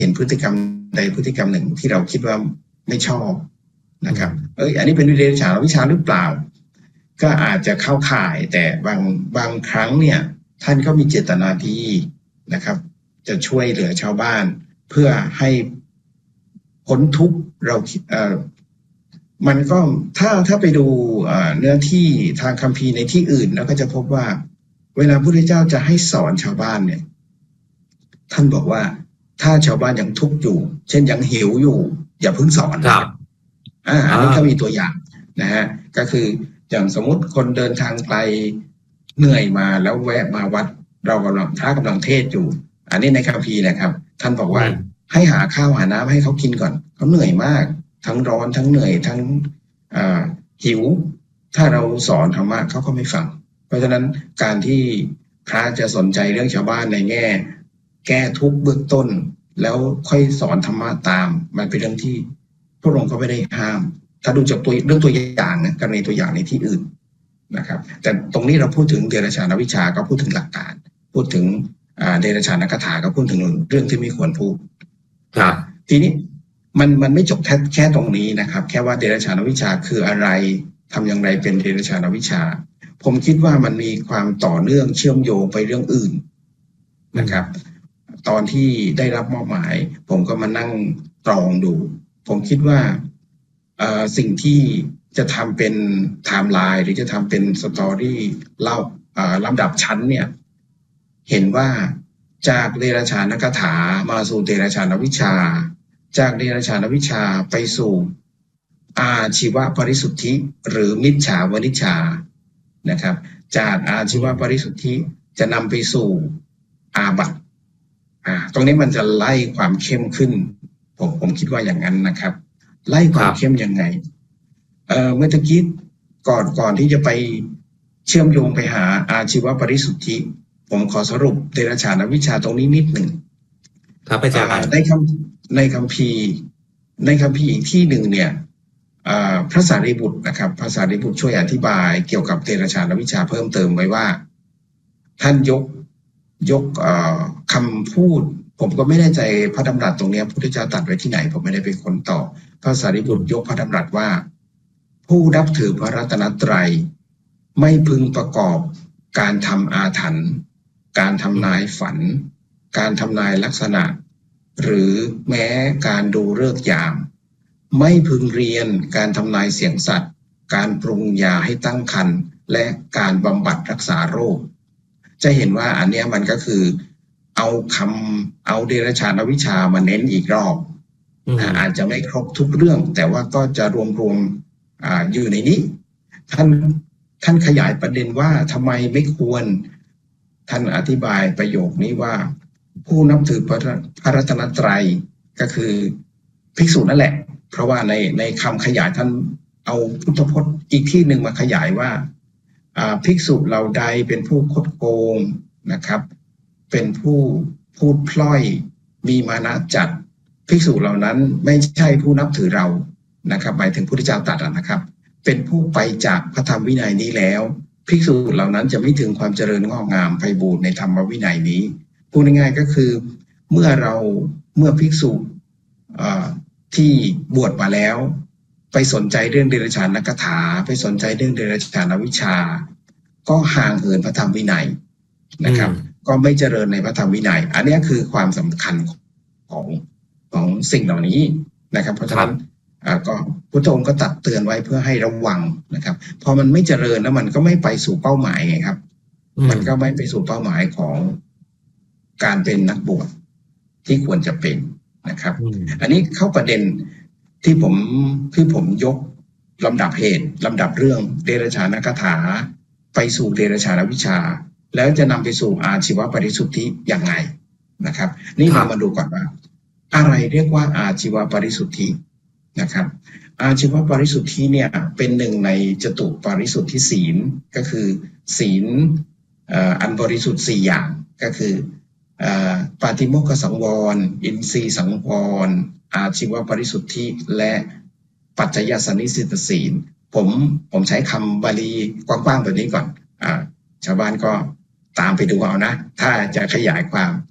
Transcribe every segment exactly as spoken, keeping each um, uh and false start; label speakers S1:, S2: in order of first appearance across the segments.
S1: เห็นพฤติกรรมใดพฤติกรรมหนึ่งที่เราคิดว่าไม่ชอบนะครับเอ้ยอันนี้เป็นเดรัจฉานวิชาหรือเปล่าก็อาจจะเข้าข่ายแต่บางบางครั้งเนี่ยท่านก็มีเจตนาดีนะครับจะช่วยเหลือชาวบ้านเพื่อให้พ้นทุกข์เราเอ่อมันก็ถ้าถ้าไปดูเนื้อที่ทางคัมภีร์ในที่อื่นแล้วก็จะพบว่าเวลาพระพุทธเจ้าจะให้สอนชาวบ้านเนี่ยท่านบอกว่าถ้าชาวบ้านยังทุกข์อยู่เช่นยังหิวอยู่อย่าเพิ่งสอนครับอ่าอันนี้ก็มีตัวอย่างนะฮะก็คืออย่างสมมติคนเดินทางไกลเหนื่อยมาแล้วแวะมาวัดเรากำลังพระกำลังเทศอยู่อันนี้ในคัมภีร์นะครับท่านบอกว่าให้หาข้าวหาน้ำให้เขากินก่อนเขาเหนื่อยมากทั้งร้อนทั้งเหนื่อยทั้งหิวถ้าเราสอนธรรมะเขาก็ไม่ฟังเพราะฉะนั้นการที่พระจะสนใจเรื่องชาวบ้านในแง่แก้ทุกข์เบื้องต้นแล้วค่อยสอนธรรมะตามมันเป็นเรื่องที่พระองค์ก็ไม่ได้ห้ามถ้าดูจากตัวเรื่องตัวอย่างนะกรณีตัวอย่างในที่อื่นนะครับแต่ตรงนี้เราพูดถึงเดรัจฉานวิชาก็พูดถึงหลักการพูดถึงเดรัจฉานคาถาก็พูดถึงเรื่องที่ไม่ควรพูดครับทีนี้มันมันไม่จบแค่แค่ตรงนี้นะครับแค่ว่าเดรัจฉานวิชาคืออะไรทำอย่างไรเป็นเดรัจฉานวิชาผมคิดว่ามันมีความต่อเนื่องเชื่อมโยงไปเรื่องอื่นนะครับตอนที่ได้รับมอบหมายผมก็มานั่งตรองดูผมคิดว่าสิ่งที่จะทำเป็นไทม์ไลน์หรือจะทำเป็นสตอรี่เล่าลำดับชั้นเนี่ยเห็นว่าจากเดรัจฉานคาถามาสู่เดรัจฉานวิชาจากเดรัจฉานวิชาไปสู่อาชีวปริสุทธิหรือมิจฉาวณิชชานะครับจากอาชีวปริสุทธิจะนำไปสู่อาบัติอ่าตรงนี้มันจะไล่ความเข้มขึ้นผมผมคิดว่าอย่างนั้นนะครับไล่ความเข้มยังไงเอ่อเมื่อตะกี้ก่อนก่อนที่จะไปเชื่อมโยงไปหาอาชีวปริสุทธิผมขอสรุปเดรัจฉานวิชาตรงนี้นิดหนึ่ง
S2: ครับอาจารย์
S1: ในคำในคัมภีร์ในคัมภีร์อีกที่หนึ่งเนี่ยพระสารีบุตรนะครับพระสารีบุตรช่วยอธิบายเกี่ยวกับเดรัจฉานวิชาเพิ่มเติมไว้ว่าท่านยกยกคำพูดผมก็ไม่แน่ใจพระดำรัสตรงนี้พระพุทธเจ้าตรัสไว้ที่ไหนผมไม่ได้ไปค้นต่อพระสารีบุตรยกพระดำรัสว่าผู้นับถือพระรัตนตรัยไม่พึงประกอบการทำอาถรรพ์การทำนายฝันการทำนายลักษณะหรือแม้การดูฤกษ์ยามไม่พึงเรียนการทำนายเสียงสัตว์การปรุงยาให้ตั้งครรภ์และการบำบัดรักษาโรคจะเห็นว่าอันนี้มันก็คือเอาคำเอาเดรัจฉานวิชามาเน้นอีกรอบอาจจะไม่ครบทุกเรื่องแต่ว่าก็จะรวมรวมอยู่ในนี้ท่านท่านขยายประเด็นว่าทำไมไม่ควรท่านอธิบายประโยคนี้ว่าผู้นับถือพระรัตนตรัยก็คือภิกษุนั่นแหละเพราะว่าในในคำขยายท่านเอาพุทธพจน์อีกที่หนึ่งมาขยายว่าภิกษุเหล่าใดเป็นผู้คดโกงนะครับเป็นผู้พูดพล่อยมีมานะจัดภิกษุเหล่านั้นไม่ใช่ผู้นับถือเรานะครับหมายถึงพระพุทธเจ้าตรัสนะครับเป็นผู้ไปจากพระธรรมวินัยนี้แล้วภิกษุเหล่านั้นจะไม่ถึงความเจริญงอกงามไพบูรณ์ในธรรมวินัยนี้พูดง่ายๆก็คือเมื่อเราเมื่อภิกษุที่บวชมาแล้วไปสนใจเรื่องเดรัจฉานคาถาไปสนใจเรื่องเดรัจฉานวิชาก็ห่างเหินพระธรรมวินัยนะครับก็ไม่เจริญในพระธรรมวินัยอันนี้คือความสำคัญของของสิ่งเหล่านี้นะครับเพราะฉะนั้นก็พุทธองค์ก็ตักเตือนไว้เพื่อให้ระวังนะครับพอมันไม่เจริญแล้วมันก็ไม่ไปสู่เป้าหมายไงครับมันก็ไม่ไปสู่เป้าหมายของการเป็นนักบวชที่ควรจะเป็นนะครับอันนี้เข้าประเด็นที่ผมที่ผมยกลำดับเหตุลำดับเรื่องเดรัจฉานคาถาไปสู่เดรัจฉานวิชาแล้วจะนำไปสู่อาชีวปริสุทธิอย่างไรนะครับนี่เรามาดูก่อนว่าอะไรเรียกว่าอาชีวปริสุทธินะครับอาชีวปริสุทธิเนี่ยเป็นหนึ่งในจตุปริสุทธิศีลก็คือศีลอันบริสุทธิ์สี่อย่างก็คือปาติโมกขสังวรอินทรีย์สังวรอาชีวปริสุทธิและปัจจยสนิสิตศีลผมผมใช้คำบาลีกว้างๆแบบนี้ก่อนอ่าชาวบ้านก็ตามไปดูเอานะถ้าจะขยายความ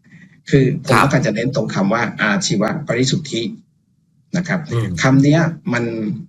S1: คือผม
S2: ครับ
S1: ต้องการจะเน้นตรงคำว่าอาชีวบริสุทธินะครับ
S2: อืม
S1: คำเนี้ยมัน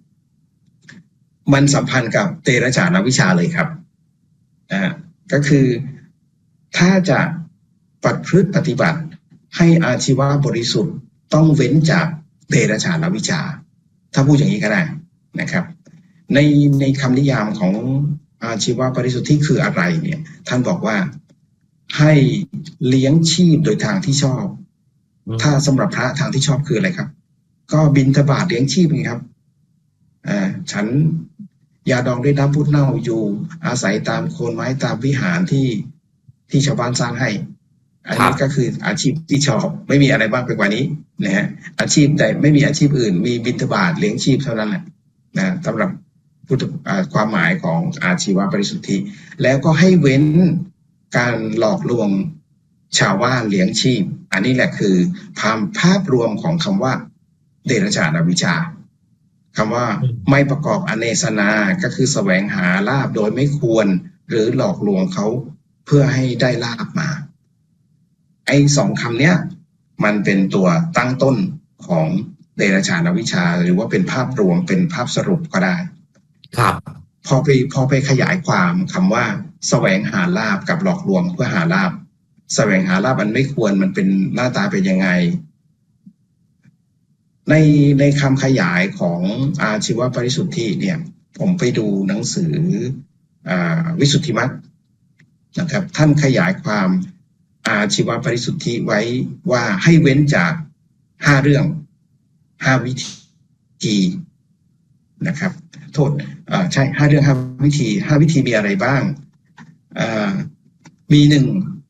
S1: มันสัมพันธ์กับเตระฉานวิชาเลยครับอ่าก็คือถ้าจะปฏิพฤติปฏิบัติให้อาชีวบริสุทธิ์ต้องเว้นจากเตระฉานวิชา ถ้าพูดอย่างนี้ก็ได้นะครับ ในในคำนิยามของอาชีวบริสุทธิคืออะไรเนี่ยท่านบอกว่าให้เลี้ยงชีพโดยทางที่ชอบ
S2: อืม
S1: ถ้าสำหรับพระทางที่ชอบคืออะไรครับ ก็บิณฑบาตเลี้ยงชีพไงครับอ่าฉันยาดองด้วยน้ำพุเน่าอยู่อาศัยตามโคนไม้ตามวิหารที่ที่ชาวบ้านสร้างให้ อันนี้ก็คืออาชีพที่ชอบไม่มีอะไรบ้างไปกว่านี้นะฮะอาชีพใดไม่มีอาชีพอื่นมีบิณฑบาตเลี้ยงชีพเท่านั้นแหละนะสำหรับพุทธอ่าความหมายของอาชีวบริสุทธิแล้วก็ให้เว้นการหลอกลวงชาวบ้านเลี้ยงชีพ อันนี้แหละคือภาพภาพรวมของคำว่าเดรัจฉานวิชาคำว่าไม่ประกอบอเนสนาก็คือแสวงหาลาภโดยไม่ควรหรือหลอกลวงเขาเพื่อให้ได้ลาภมาไอ้สองคำเนี้ยมันเป็นตัวตั้งต้นของเดรัจฉานวิชาหรือว่าเป็นภาพรวมเป็นภาพสรุปก็ได้
S2: ครับ
S1: พอไปพอไปขยายความคำว่าแสวงหาลาภกับหลอกลวงเพื่อหาลาภแสวงหาลาภมันไม่ควรมันเป็นหน้าตาเป็นยังไงในในคำขยายของอาชีวบริสุทธิเนี่ยผมไปดูหนังสืออาวิสุทธิมรรคนะครับท่านขยายความอาชีวบริสุทธิไว้ว่าให้เว้นจากห้าเรื่องห้าวิธีนะครับโทษอ่าใช่ห้าเรื่องห้าวิธีห้าวิธีมีอะไรบ้างอ่ามีหนึ่ง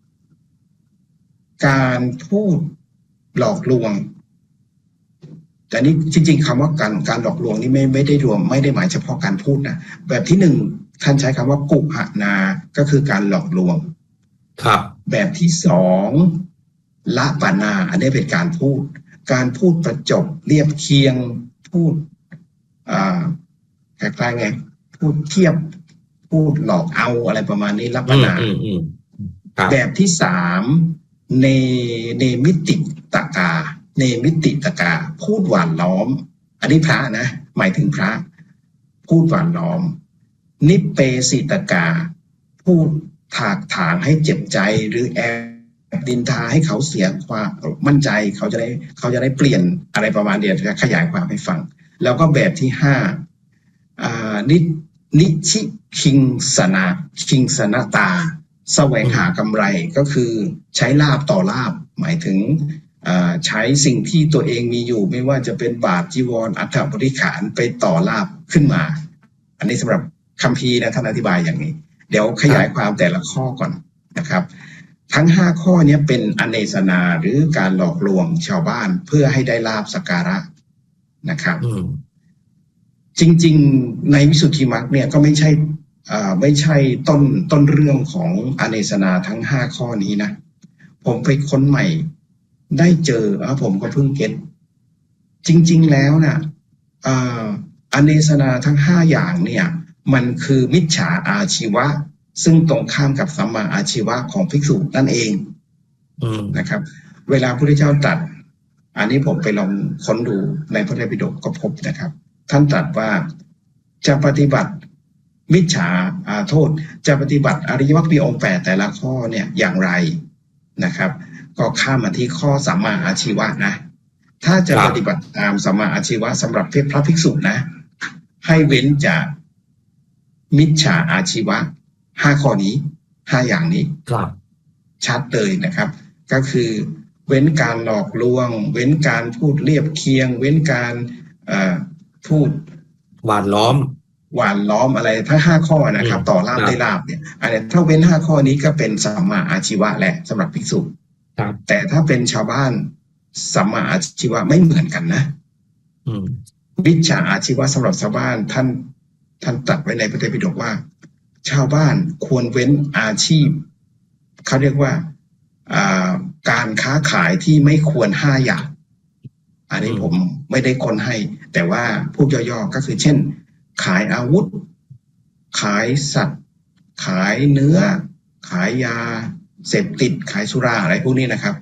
S1: การพูดหลอกลวงแต่นี่จริงๆคำว่าการการหลอกลวงนี่ไม่ไม่ได้รวมไม่ได้หมายเฉพาะการพูดนะแบบที่หนึ่งท่านใช้คำว่ากุหนาก็คือการหลอกลวง
S2: ครับ
S1: แบบที่สองละปานาอันนี้เป็นการพูดการพูดประจบเรียบเคียงพูดอ่าคล้ายๆไงพูดเทียบพูดหลอกเอาอะไรประมาณนี้ละปานา
S2: อืมอืมครับ
S1: แบบที่สามเนเนมิติตกาเนมิติตกาพูดหวานล้อม อันนี้พระนะหมายถึงพระพูดหวานล้อม นิเปสิตกาพูดถากถางให้เจ็บใจหรือแอบดินทาให้เขาเสียความมั่นใจเขาจะได้เขาจะได้เปลี่ยนอะไรประมาณเดียวจะขยายความให้ฟัง แล้วก็แบบที่ห้าอ่านินิชิคิงสนาคิงสนาตาแสวงหากำไรก็คือใช้ลาบต่อลาบหมายถึงใช้สิ่งที่ตัวเองมีอยู่ไม่ว่าจะเป็นบาทจีวรอัฐบริขารไปต่อลาบขึ้นมาอันนี้สำหรับคัมภีร์นะท่านอธิบายอย่างนี้เดี๋ยวขยายความแต่ละข้อก่อนนะครับทั้งห้าข้อนี้เป็นอเนสนาหรือการหลอกลวงชาวบ้านเพื่อให้ได้ลาบสักการะนะครับจริงๆในวิสุทธิมรรคเนี่ยก็ไม่ใช่อ่าไม่ใช่ต้นต้นเรื่องของอเนสนาทั้งห้าข้อนี้นะผมไปค้นใหม่ได้เจอแล้วผมก็เพิ่งเก็ตจริงๆแล้วนะอ่าอเนสนาทั้งห้าอย่างเนี่ยมันคือมิจฉาอาชีวะซึ่งตรงข้ามกับสัมมาอาชีวะของภิกษุนั่นเองนะครับเวลาพระพุทธเจ้าตรัสอันนี้ผมไปลองค้นดูในพระไตรปิฎกก็พบนะครับท่านตรัสว่าจะปฏิบัติมิจฉาอาโทษจะปฏิบัติอริยมรรคมีองค์แปดแต่ละข้อเนี่ยอย่างไรนะครับก็ข้ามมาที่ข้อสัมมาอาชีวะนะถ้าจะปฏิบัติตามสัมมาอาชีวะสำหรับพระภิกษุนะให้เว้นจากมิจฉาอาชีวะห้าข้อนี้ห้าอย่างนี้ชัดเลยนะครับก็คือเว้นการหลอกลวงเว้นการพูดเรียบเคียงเว้นการพูด
S2: หวานล้อม
S1: หวานล้อมอะไรทั้งห้าข้อนะครับต่อลาภได้ลาภเนี่ยอันนี้ถ้าเว้นห้าข้อนี้ก็เป็นสัมมาอาชีวะแหละสำหรับภิกษุแต่ถ้าเป็นชาวบ้านสัมมาอาชีวะไม่เหมือนกันนะมิจฉาอาชีวะสำหรับชาวบ้านท่านท่านตรัสไว้ในพระไตรปิฎกว่าชาวบ้านควรเว้นอาชีพเขาเรียกว่าการค้าขายที่ไม่ควรห้าอย่างอันนี้ผมไม่ได้ค้นให้แต่ว่าพูดย่อๆก็คือเช่นขายอาวุธขายสัตว์ขายเนื้อขายยาเสพติดขายสุราอะไรพวกนี้นะครับ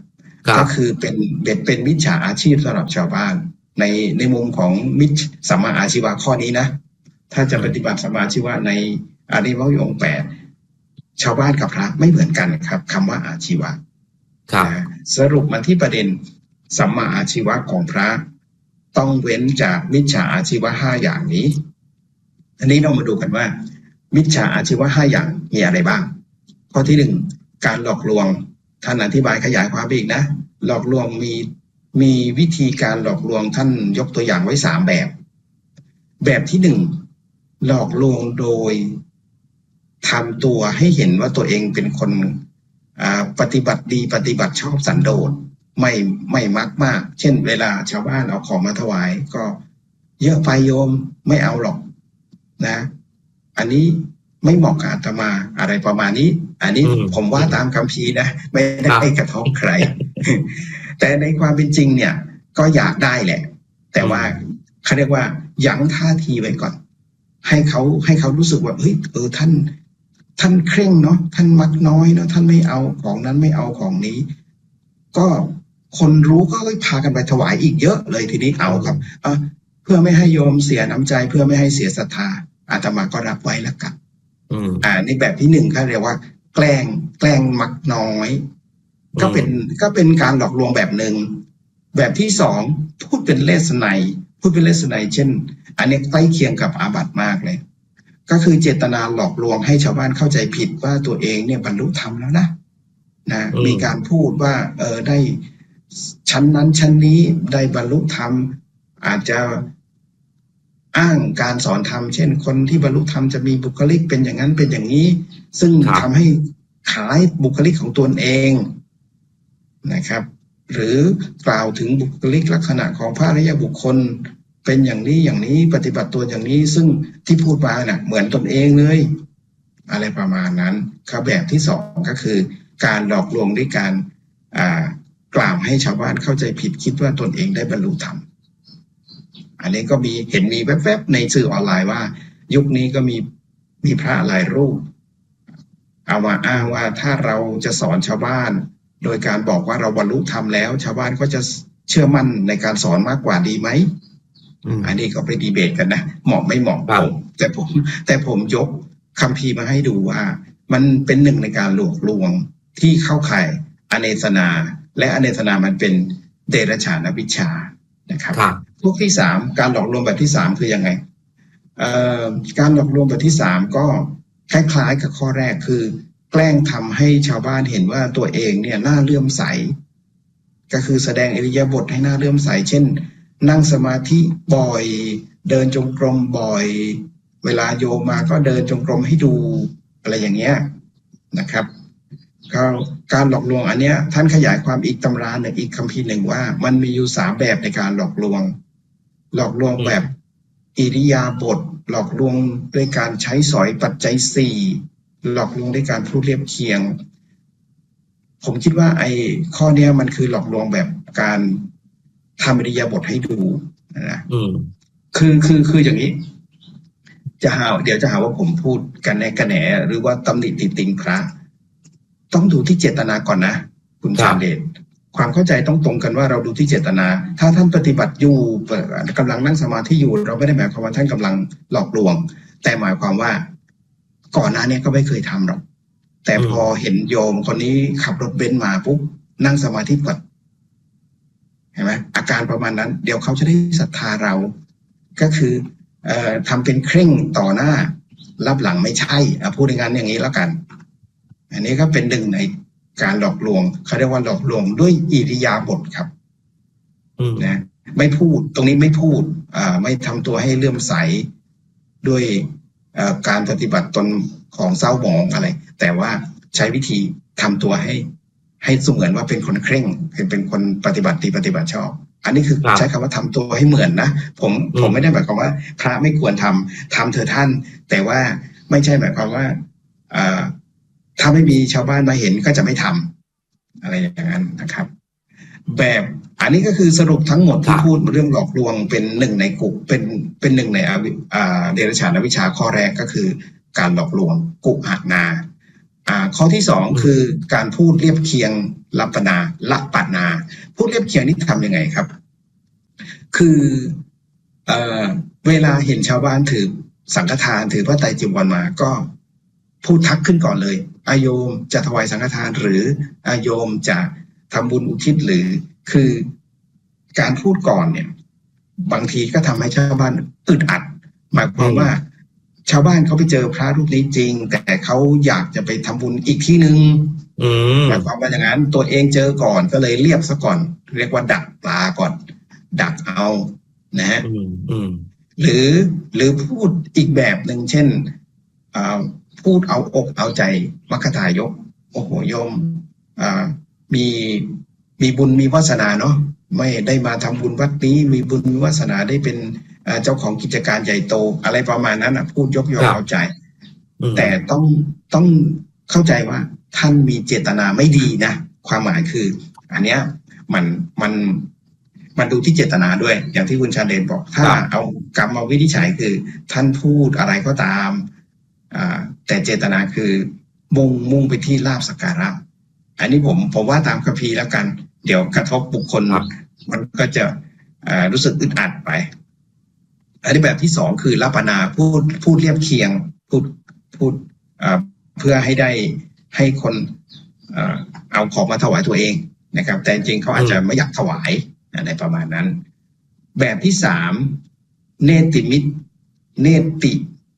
S1: ก็คือเป็นเป็นเป็นมิจฉาอาชีพสำหรับชาวบ้านในในมุมของมิจสัมมาอาชีวะข้อนี้นะถ้าจะปฏิบัติสัมมาอาชีวะในอริยมรรคองค์แปดชาวบ้านกับพระไม่เหมือนกันครับคำว่าอาชีวะนะสรุปมาที่ประเด็นสัมมาอาชีวะของพระต้องเว้นจากมิจฉาอาชีวะห้าอย่างนี้อันนี้เรามาดูกันว่ามิจฉาอาชีวะห้าอย่างมีอะไรบ้างข้อที่หนึ่งการหลอกลวงท่านอธิบายขยายความอีกนะหลอกลวงมีมีวิธีการหลอกลวงท่านยกตัวอย่างไว้สามแบบแบบที่หนึ่งหลอกลวงโดยทำตัวให้เห็นว่าตัวเองเป็นคนปฏิบัติดีปฏิบัติชอบสันโดษไม่ไม่มักมากเช่นเวลาชาวบ้านเอาของมาถวายก็เยอะไปโยมไม่เอาหรอกนะอันนี้ไม่เหมาะกับอาตมาอะไรประมาณนี้อันนี้ผมว่าตามคัมภีร์นะไม่ได้กระทบใคร แต่ในความเป็นจริงเนี่ยก็อยากได้แหละแต่ว่าเขาเรียกว่ายั้งท่าทีไว้ก่อนให้เขาให้เขารู้สึกว่าเฮ้ยเออท่านท่านเคร่งเนาะท่านมักน้อยเนาะท่านไม่เอาของนั้นไม่เอาของนี้ก็คนรู้ก็พากันไปถวายอีกเยอะเลยทีนี้เอาครับเพื่อไม่ให้โยมเสียน้ำใจเพื่อไม่ให้เสียศรัทธาอาตมาก็รับไว้แล้วกันอ่าในแบบที่หนึ่งเขาเรียกว่าแกล้งแกล้งมักน้อยก็เป็นก็เป็นการหลอกลวงแบบหนึ่งแบบที่สองพูดเป็นเลสไนพูดเป็นเลสไนเช่นอันนี้ใกล้เคียงกับอาบัติมากเลยก็คือเจตนาหลอกลวงให้ชาวบ้านเข้าใจผิดว่าตัวเองเนี่ยบรรลุธรรมแล้วนะนะมีการพูดว่าเออได้ชั้นนั้นชั้นนี้ได้บรรลุธรรมอาจจะอ้างการสอนธรรมเช่นคนที่บรรลุธรรมจะมีบุคลิกเป็นอย่างนั้นเป็นอย่างนี้ซึ่งทำให้ขายบุคลิกของตนเองนะครับหรือกล่าวถึงบุคลิกลักษณะของพระอริยบุคคลเป็นอย่างนี้อย่างนี้ปฏิบัติตัวอย่างนี้ซึ่งที่พูดมาน่ะเหมือนตนเองเลยอะไรประมาณนั้นครับแบบที่สองก็คือการหลอกลวงด้วยการอ่ากล่าวให้ชาวบ้านเข้าใจผิดคิดว่าตนเองได้บรรลุธรรมอันนี้ก็มีเห็นมีแวบๆในสื่อออนไลน์ว่ายุคนี้ก็มีมีพระหลายรูปเอามาอ้างว่าถ้าเราจะสอนชาวบ้านโดยการบอกว่าเราบรรลุธรรมแล้วชาวบ้านก็จะเชื่อมั่นในการสอนมากกว่าดีไหมอันนี้ก็ไปดีเบตกันนะเหมาะไม่เหมาะผมแต่ผมแต่ผมยกคัมภีร์มาให้ดูว่ามันเป็นหนึ่งในการหลอกลวงที่เข้าข่ายอเนสนาและอเนสนามันเป็นเดรัจฉานวิชชานะครับพวกที่สามการหลอกลวงแบบที่สามคือยังไงเอ่อการหลอกลวงแบบที่สามก็คล้ายๆกับข้อแรกคือแกล้งทำให้ชาวบ้านเห็นว่าตัวเองเนี่ยน่าเลื่อมใสก็คือแสดงอิริยาบถให้น่าเลื่อมใสเช่นนั่งสมาธิบ่อยเดินจงกรมบ่อยเวลาโยมมาก็เดินจงกรมให้ดูอะไรอย่างเงี้ยนะครับการหลอกลวงอันเนี้ยท่านขยายความอีกตำราหนึ่งอีกคัมภีร์หนึ่งว่ามันมีอยู่สามแบบในการหลอกลวงหลอกลวงแบบอิริยาบถหลอกลวงด้วยการใช้สอยปัจจัยสี่หลอกลวงด้วยการพูดเรียบเคียงผมคิดว่าไอ้ข้อเนี้ยมันคือหลอกลวงแบบการทำอิริยาบถให้ดูนะคือคือคืออย่างนี้จะหาเดี๋ยวจะหาว่าผมพูดกันแน่กันแหนหรือว่าตำหนิติติงพระต้องดูที่เจตนาก่อนนะคุณชาเดชความเข้าใจต้องตรงกันว่าเราดูที่เจตนาถ้าท่านปฏิบัติอยู่กำลังนั่งสมาธิอยู่เราไม่ได้หมายความว่าท่านกำลังหลอกลวงแต่หมายความว่าก่อนหน้านี้ก็ไม่เคยทำหรอกแต่พอเห็นโยมคนนี้ขับรถเบนซ์มาปุ๊บนั่งสมาธิก่อนเห็นไหมอาการประมาณนั้นเดี๋ยวเขาจะได้ศรัทธาเราก็คือเอ่อทำเป็นเคร่งต่อหน้ารับหลังไม่ใช่พูดในงานอย่างนี้แล้วกันอันนี้ก็เป็นหนึ่งในการหลอกลวงเขาเรียกว่าหลอกลวงด้วยอิริยาบถครับนะไม่พูดตรงนี้ไม่พูดอ่าไม่ทำตัวให้เลื่อมใสด้วยการปฏิบัติตนของเศร้าหมองอะไรแต่ว่าใช้วิธีทำตัวให้ให้เสมือนว่าเป็นคนเคร่งเป็นเป็นคนปฏิบัติดีปฏิบัติชอบอันนี้คือใช้คำว่าทำตัวให้เหมือนนะผมผมไม่ได้หมายความว่าพระไม่ควรทำทำเถอะท่านแต่ว่าไม่ใช่หมายความว่าอ่าถ้าไม่มีชาวบ้านมาเห็นก็จะไม่ทำอะไรอย่างนั้นนะครับแบบอันนี้ก็คือสรุปทั้งหมดที่พูดเรื่องหลอกลวงเป็นหนึ่งในกลุ่มเป็นเป็นหนึ่งในอ่าเดรัจฉานวิชาข้อแรกก็คือการหลอกลวงกุหนาอ่าข้อที่สองคือการพูดเรียบเคียงลัปนาละปนาพูดเรียบเคียงนี่ทำยังไงครับคือเอ่อเวลาเห็นชาวบ้านถือสังฆทานถือพระไตรจีวรมาก็พูดทักขึ้นก่อนเลยอาโยมจะถวายสังฆทานหรืออาโยมจะทำบุญอุทิศหรือคือการพูดก่อนเนี่ยบางทีก็ทำให้ชาวบ้านอึดอัดหมายความว่าชาวบ้านเขาไปเจอพระรูปนี้จริงแต่เขาอยากจะไปทำบุญอีกที่หนึ่งหมายความว่าอย่างนั้นตัวเองเจอก่อนก็เลยเรียบซะก่อนเรียกว่าดักปลาก่อนดักเอานะฮะหรือหรือพูดอีกแบบหนึ่งเช่นพูดเอาอกเอาใจมัคคทายกโอ้โหโยมมีมีบุญมีวาสนาเนาะไม่ได้มาทำบุญวัดนี้มีบุญมีวาสนาได้เป็นเจ้าของกิจการใหญ่โตอะไรประมาณนั้นนะพูดยกยกเอาใจแต่ต้องต้องเข้าใจว่าท่านมีเจตนาไม่ดีนะความหมายคืออันเนี้ยมันมันมันดูที่เจตนาด้วยอย่างที่คุณชาเดชบอกถ้าเอากรรมมาวินิจฉัยคือท่านพูดอะไรก็ตามอ่าแต่เจตนาคือมุ่งมุ่งไปที่ลาภสักการะอันนี้ผมผมว่าตามคัมภีร์แล้วกันเดี๋ยวกระทบบุคคลมันก็จะอ่ารู้สึกอึดอัดไปอันนี้แบบที่สองคือลัปนาพูดพูดเรียบเคียงพูดพูดอ่าเพื่อให้ได้ให้คนอ่าเอาของมาถวายตัวเองนะครับแต่จริงเขาอาจจะไม่อยากถวายอะไรประมาณนั้นแบบที่สามเนติมิตเนติ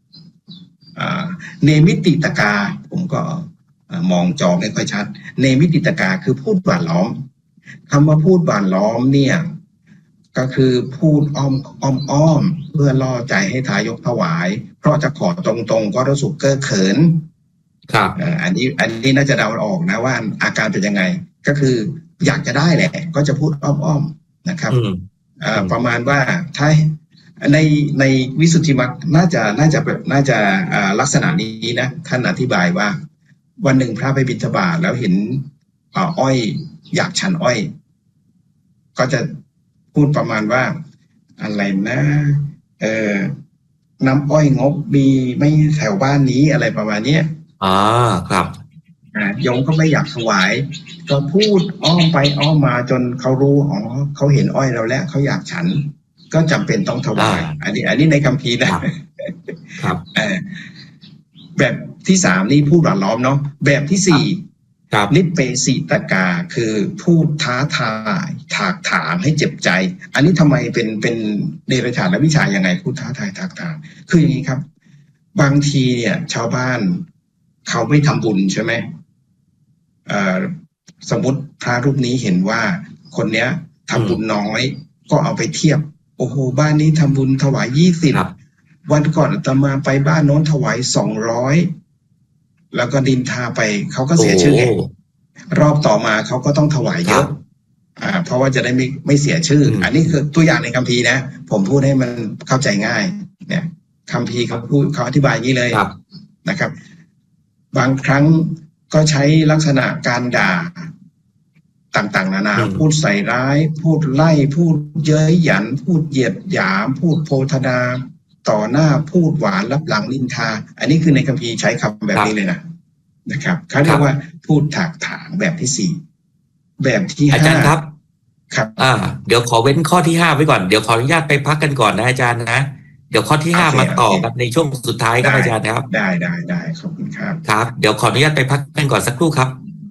S1: เนมิติตกาผมก็มองจอไม่ค่อยชัดเนมิติตกาคือพูดหวานล้อมคำว่าพูดหวานล้อมเนี่ยก็คือพูดอ้อมอ้อมอ้อมเพื่อล่อใจให้ทายกถวายเพราะจะขอตรงๆก็รู้สึกเก้อเขินครับอันนี้อันนี้น่าจะเดาออกนะว่าอาการเป็นยังไงก็คืออยากจะได้แหละก็จะพูดอ้อมๆนะครับประมาณว่าถ้าในในวิสุทธิมรรคน่าจะน่าจะน่าจะลักษณะนี้นะท่านอธิบายว่าวันหนึ่งพระไปบิณฑบาตแล้วเห็นอ้อยอยากฉันอ้อยก็จะพูดประมาณว่าอะไรนะเออน้ำอ้อยงบมีไม่แถวบ้านนี้อะไรประมาณนี้
S2: อ่าครับ
S1: อ่าโยมก็ไม่อยากถวายก็พูดอ้อมไปอ้อมมาจนเขารู้อ๋อเขาเห็นอ้อยเราแล้วเขาอยากฉันก็จำเป็นต้องถวายอันนี้อันนี้ในคัมภีร์นะครับเออแบบที่สามนี่พูดหวานล้อมเนาะแบบที่สี่นิเปสิตกาคือพูดท้าทายถากถางให้เจ็บใจอันนี้ทำไมเป็นเป็นเดรัจฉานวิชายังไงพูดท้าทายถากถางคืออย่างนี้ครับบางทีเนี่ยชาวบ้านเขาไม่ทำบุญใช่ไหมเอ่อสมมติพระรูปนี้เห็นว่าคนเนี้ยทำบุญน้อยก็เอาไปเทียบโอ้โหบ้านนี้ทำบุญถวายยี่สิบวันก่อนอาตมาไปบ้านโน้นถวายสองร้อยแล้วก็ดินทาไปเขาก็เสียชื่อไงรอบต่อมาเขาก็ต้องถวายเยอะอ่าเพราะว่าจะได้ไม่ไม่เสียชื่ออันนี้คือตัวอย่างในคัมภีร์นะผมพูดให้มันเข้าใจง่ายเนี่ยคัมภีร์เขาพูดเขาอธิบายอย่างนี้เลยนะครับบางครั้งก็ใช้ลักษณะการด่าต่างๆนานาพูดใส่ร้ายพูดไล่พูดเย้ยหยันพูดเหยียดหยามพูดโพธนาต่อหน้าพูดหวานรับหลังนินทาอันนี้คือในคัมภีร์ใช้คำแบบนี้เลยนะนะครับเขาเรียกว่าพูดถากถางแบบที่สี่แบบที่ห้า
S2: อาจารย์ครับ
S1: ครับ
S2: อ่าเดี๋ยวขอเว้นข้อที่ห้าไว้ก่อนเดี๋ยวขออนุญาตไปพักกันก่อนนะอาจารย์นะเดี๋ยวข้อที่ห้ามาต่อกันในช่วงสุดท้ายครับอาจารย์ครับ
S1: ได้ได้ได้ขอบคุณครับ
S2: ครับเดี๋ยวขออนุญาตไปพักกันก่อนสักครู่ครับ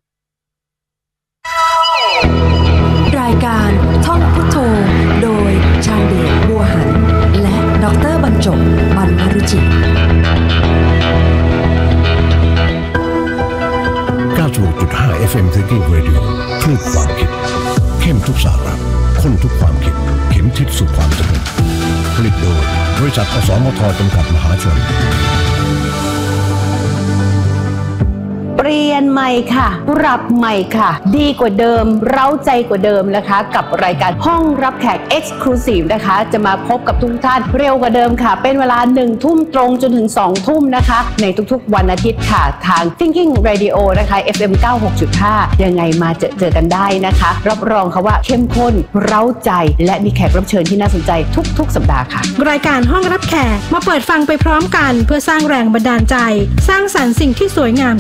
S3: รายการท่องพุทโธโดยชาญเดชบัวหันและดร.บรรจบ บรรพรุจิ
S4: เก้าสิบหกจุดห้า เอฟ เอ็ม Thinking Radio คลื่นความคิดเข้มทุกสาระข้นทุกความคิดเข็มทิศสู่ความสำเร็จผลิตโดยบริษัทอสมทจำกัดมหาชน
S3: เปลี่ยนใหม่ค่ะปรับใหม่ค่ะดีกว่าเดิมเร้าใจกว่าเดิมนะคะกับรายการห้องรับแขก Exclusive นะคะจะมาพบกับทุกท่านเร็วกว่าเดิมค่ะเป็นเวลาหนึ่งทุ่มตรงจนถึงสองทุ่มนะคะในทุกๆวันอาทิตย์ค่ะทาง Thinking Radio นะคะ เอฟ เอ็ม เก้าสิบหกจุดห้า ยังไงมาเจอเจอกันได้นะคะรับรองค่ะว่าเข้มข้นเร้าใจและมีแขกรับเชิญที่น่าสนใจทุกๆสัปดาห์ค่ะ
S5: รายการห้องรับแขกมาเปิดฟังไปพร้อมกันเพื่อสร้างแรงบันดาลใจสร้างสรรค์สิ่งที่สวยงามสู่สังค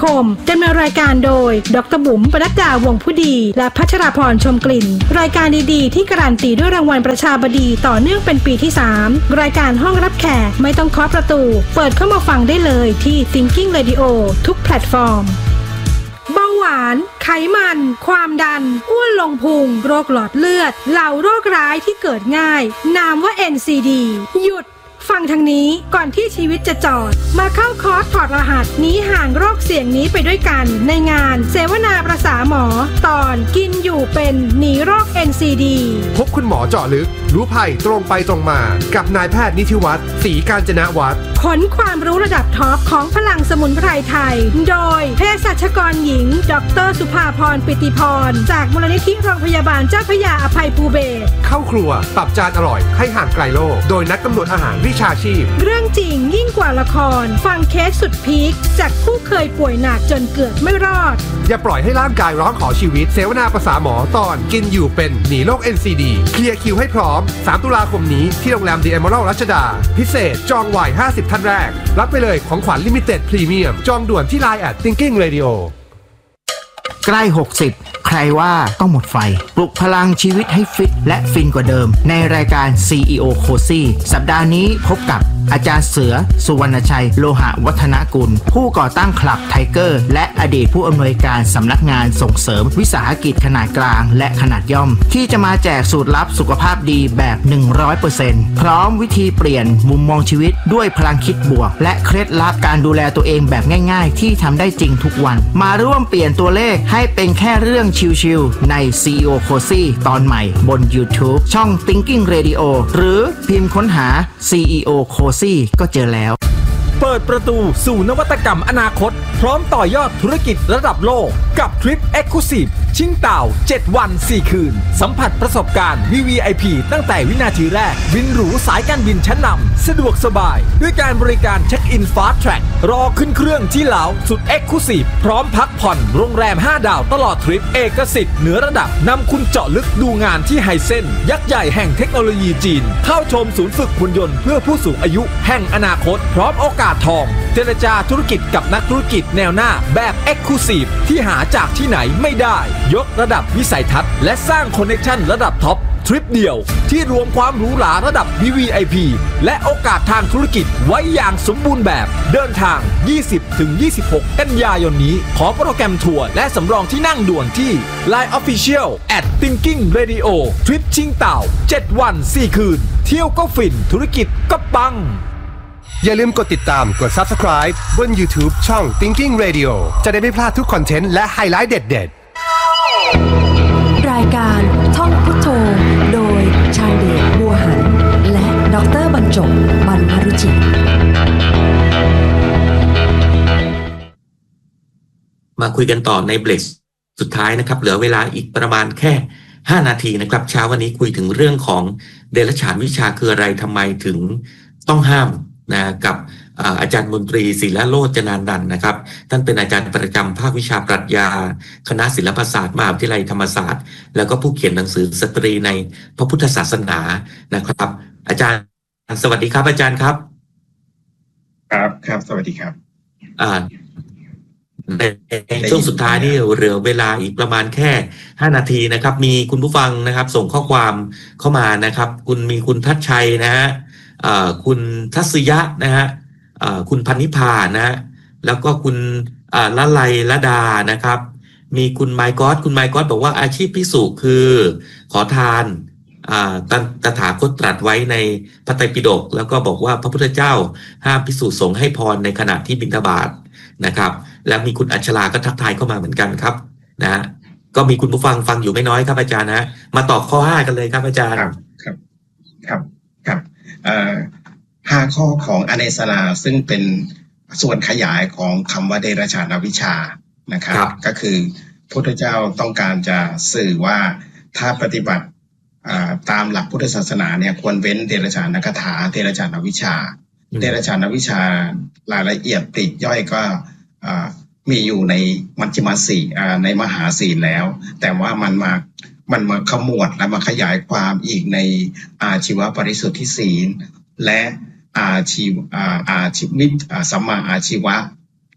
S5: คมดำเนินรายการโดยดรบุ๋มปนัดดาวงผู้ดีและพัชราพรชมกลิ่นรายการดีๆที่การันตีด้วยรางวัลประชาบดีต่อเนื่องเป็นปีที่สามรายการห้องรับแขกไม่ต้องเคาะประตูเปิดเข้ามาฟังได้เลยที่ Thinking Radio ทุกแพลตฟอร์มเบาหวานไขมันความดันอ้วนลงพุงโรคหลอดเลือดเหล่าโรคร้ายที่เกิดง่ายนามว่า เอ็น ซี ดี หยุดฟังทางนี้ก่อนที่ชีวิตจะจอดมาเข้าคอร์สถอดรหัสหนีห่างโรคเสี่ยงนี้ไปด้วยกันในงานเสวนาประสาหมอตอนกินอยู่เป็นหนีโรค เอ็น ซี ดี
S6: พบคุณหมอเจาะลึกรู้ภัยตรงไปตรงมากับนายแพทย์นิธิวัฒน์ศรีกาญจนวัฒน์
S5: ขนความรู้ระดับท็อปของพลังสมุนไพรไทยโดยเภสัชกรหญิงดร.สุภาพรปิติพรจากมูลนิธิโรงพยาบาลเจ้าพระยาอภัยภูเบศร
S6: เข้าครัวปรับจานอร่อยให้ห่างไกลโรคโดยนักกำหนดอาหารวิชาชีพ
S5: เรื่องจริงยิ่งกว่าละครฟังเคสสุดพีคจากผู้เคยป่วยหนักจนเกือบไม่รอด
S6: อย่าปล่อยให้ร่างกายร้องขอชีวิตเสวนาประสาหมอตอนกินอยู่เป็นหนีโรค เอ็น ซี ดี เคลียร์คิวให้พร้อมสามตุลาคมนี้ที่โรงแรม The Emerald รัชดาพิเศษจองไวห้าสิบท่านแรกรับไปเลยของขวัญลิมิเต็ดพรีเมียมจองด่วนที่ ไลน์ แอท Thinking Radio
S7: ใกล้หกสิบใครว่าต้องหมดไฟปลุกพลังชีวิตให้ฟิตและฟินกว่าเดิมในรายการ ซี อี โอ Cozy สัปดาห์นี้พบกับอาจารย์เสือสุวรรณชัยโลหะวัฒนกุลผู้ก่อตั้งคลับไทเกอร์และอดีตผู้อำนวยการสำนักงานส่งเสริมวิสาหกิจขนาดกลางและขนาดย่อมที่จะมาแจกสูตรลับสุขภาพดีแบบ หนึ่งร้อยเปอร์เซ็นต์ พร้อมวิธีเปลี่ยนมุมมองชีวิตด้วยพลังคิดบวกและเคล็ดลับการดูแลตัวเองแบบง่ายๆที่ทำได้จริงทุกวันมาร่วมเปลี่ยนตัวเลขให้เป็นแค่เรื่องชิลๆใน ซี อี โอ Cozy ตอนใหม่บน YouTube ช่อง Thinking Radio หรือพิมพ์ค้นหา ซี อี โอ Cozy ก็เจอแล้ว
S8: เปิดประตูสู่นวัตกรรมอนาคตพร้อมต่อยอดธุรกิจระดับโลกกับทริป Exclusive ชิงเต่าเจ็ดวันสี่คืนสัมผัสประสบการณ์ วี วี ไอ พี ตั้งแต่วินาทีแรกบินหรูสายการบินชั้นนำสะดวกสบายด้วยการบริการเช็คอิน Fast Track รอขึ้นเครื่องที่เหลาสุด Exclusive พร้อมพักผ่อนโรงแรมห้าดาวตลอดทริปเอกสิทธิ์เหนือระดับนำคุณเจาะลึกดูงานที่ไฮเซ็นยักษ์ใหญ่แห่งเทคโนโลยีจีนเข้าชมศูนย์ฝึกหุ่นยนต์เพื่อผู้สูงอายุแห่งอนาคตพร้อมโอกาสทองเจรจาธุรกิจกับนักธุรกิจแนวหน้าแบบ Exclusive ที่หาจากที่ไหนไม่ได้ยกระดับวิสัยทัศน์และสร้างคอนเนคชั่นระดับท็อปทริปเดียวที่รวมความหรูหราระดับ วี วี ไอ พี และโอกาสทางธุรกิจไว้อย่างสมบูรณ์แบบเดินทาง ยี่สิบถึงยี่สิบหก กันยายนนี้ขอโปรแกรมทัวร์และสำรองที่นั่งด่วนที่ ไลน์ Official แอท Thinking Radio ทริปชิงเต่าเจ็ดวันสี่คืนเที่ยวก็ฟินธุรกิจก็ปัง
S6: อย่าลืมกดติดตามกด Subscribe บน YouTube ช่อง Thinking Radio จะได้ไม่พลาดทุกคอนเทนต์และไฮไลท์เด็ด
S9: ๆรายการท่องพุทโธโดยชาญเดชบัวหันและดร.บรรจบ บรรพรุจิ
S2: มาคุยกันต่อในเบรกสุดท้ายนะครับเหลือเวลาอีกประมาณแค่ห้านาทีนะครับเช้าวันนี้คุยถึงเรื่องของเดรัจฉานวิชาคืออะไรทำไมถึงต้องห้ามนะกับอาจารย์มนตรีศิลโรจนานันท์นะครับท่านเป็นอาจารย์ประจำภาควิชาปรัชญาคณะศิลปศาสตร์มหาวิทยาลัยธรรมศาสตร์แล้วก็ผู้เขียนหนังสือสตรีในพระพุทธศาสนานะครับอาจารย์สวัสดีครับอาจารย์ครับ
S1: ครับครับสวัสดีครับ
S2: อ่าในช่วงสุดท้ายนี่เหลือเวลาอีกประมาณแค่ห้านาทีนะครับมีคุณผู้ฟังนะครับส่งข้อความเข้ามานะครับคุณมีคุณทัชชัยนะฮะคุณทัศยะนะฮะคุณพันนิพานะฮะแล้วก็คุณละไลละดานะครับมีคุณไมค์กอสคุณไมค์กอสบอกว่าอาชีพภิกษุคือขอทานตถาคตตรัสไว้ในพระไตรปิฎกแล้วก็บอกว่าพระพุทธเจ้าห้ามภิกษุสงฆ์ให้พรในขณะที่บิณฑบาตนะครับแล้วมีคุณอัชราก็ทักทายเข้ามาเหมือนกันครับนะก็มีคุณผู้ฟังฟังอยู่ไม่น้อยครับอาจารย์นะมาตอบข้อห้ากันเลยครับอาจารย์
S1: ครับครับครับครับห้าข้อของอเนสราซึ่งเป็นส่วนขยายของคำว่าเดรัจฉานวิชานะครับก็คือพุทธเจ้าต้องการจะสื่อว่าถ้าปฏิบัติตามหลักพุทธศาสนาเนี่ยควรเว้นเดรัจฉานคถาเดรัจฉานวิชาเดรัจฉานวิชารายละเอียดปลีกย่อยก็มีอยู่ในมัชฌิมาสีในมหาศีลแล้วแต่ว่ามันมามันมาขมวดและมาขยายความอีกในอาชีวปริสุทธิศีลและอาชีวอาชีวิตสัมมาอาชีวะ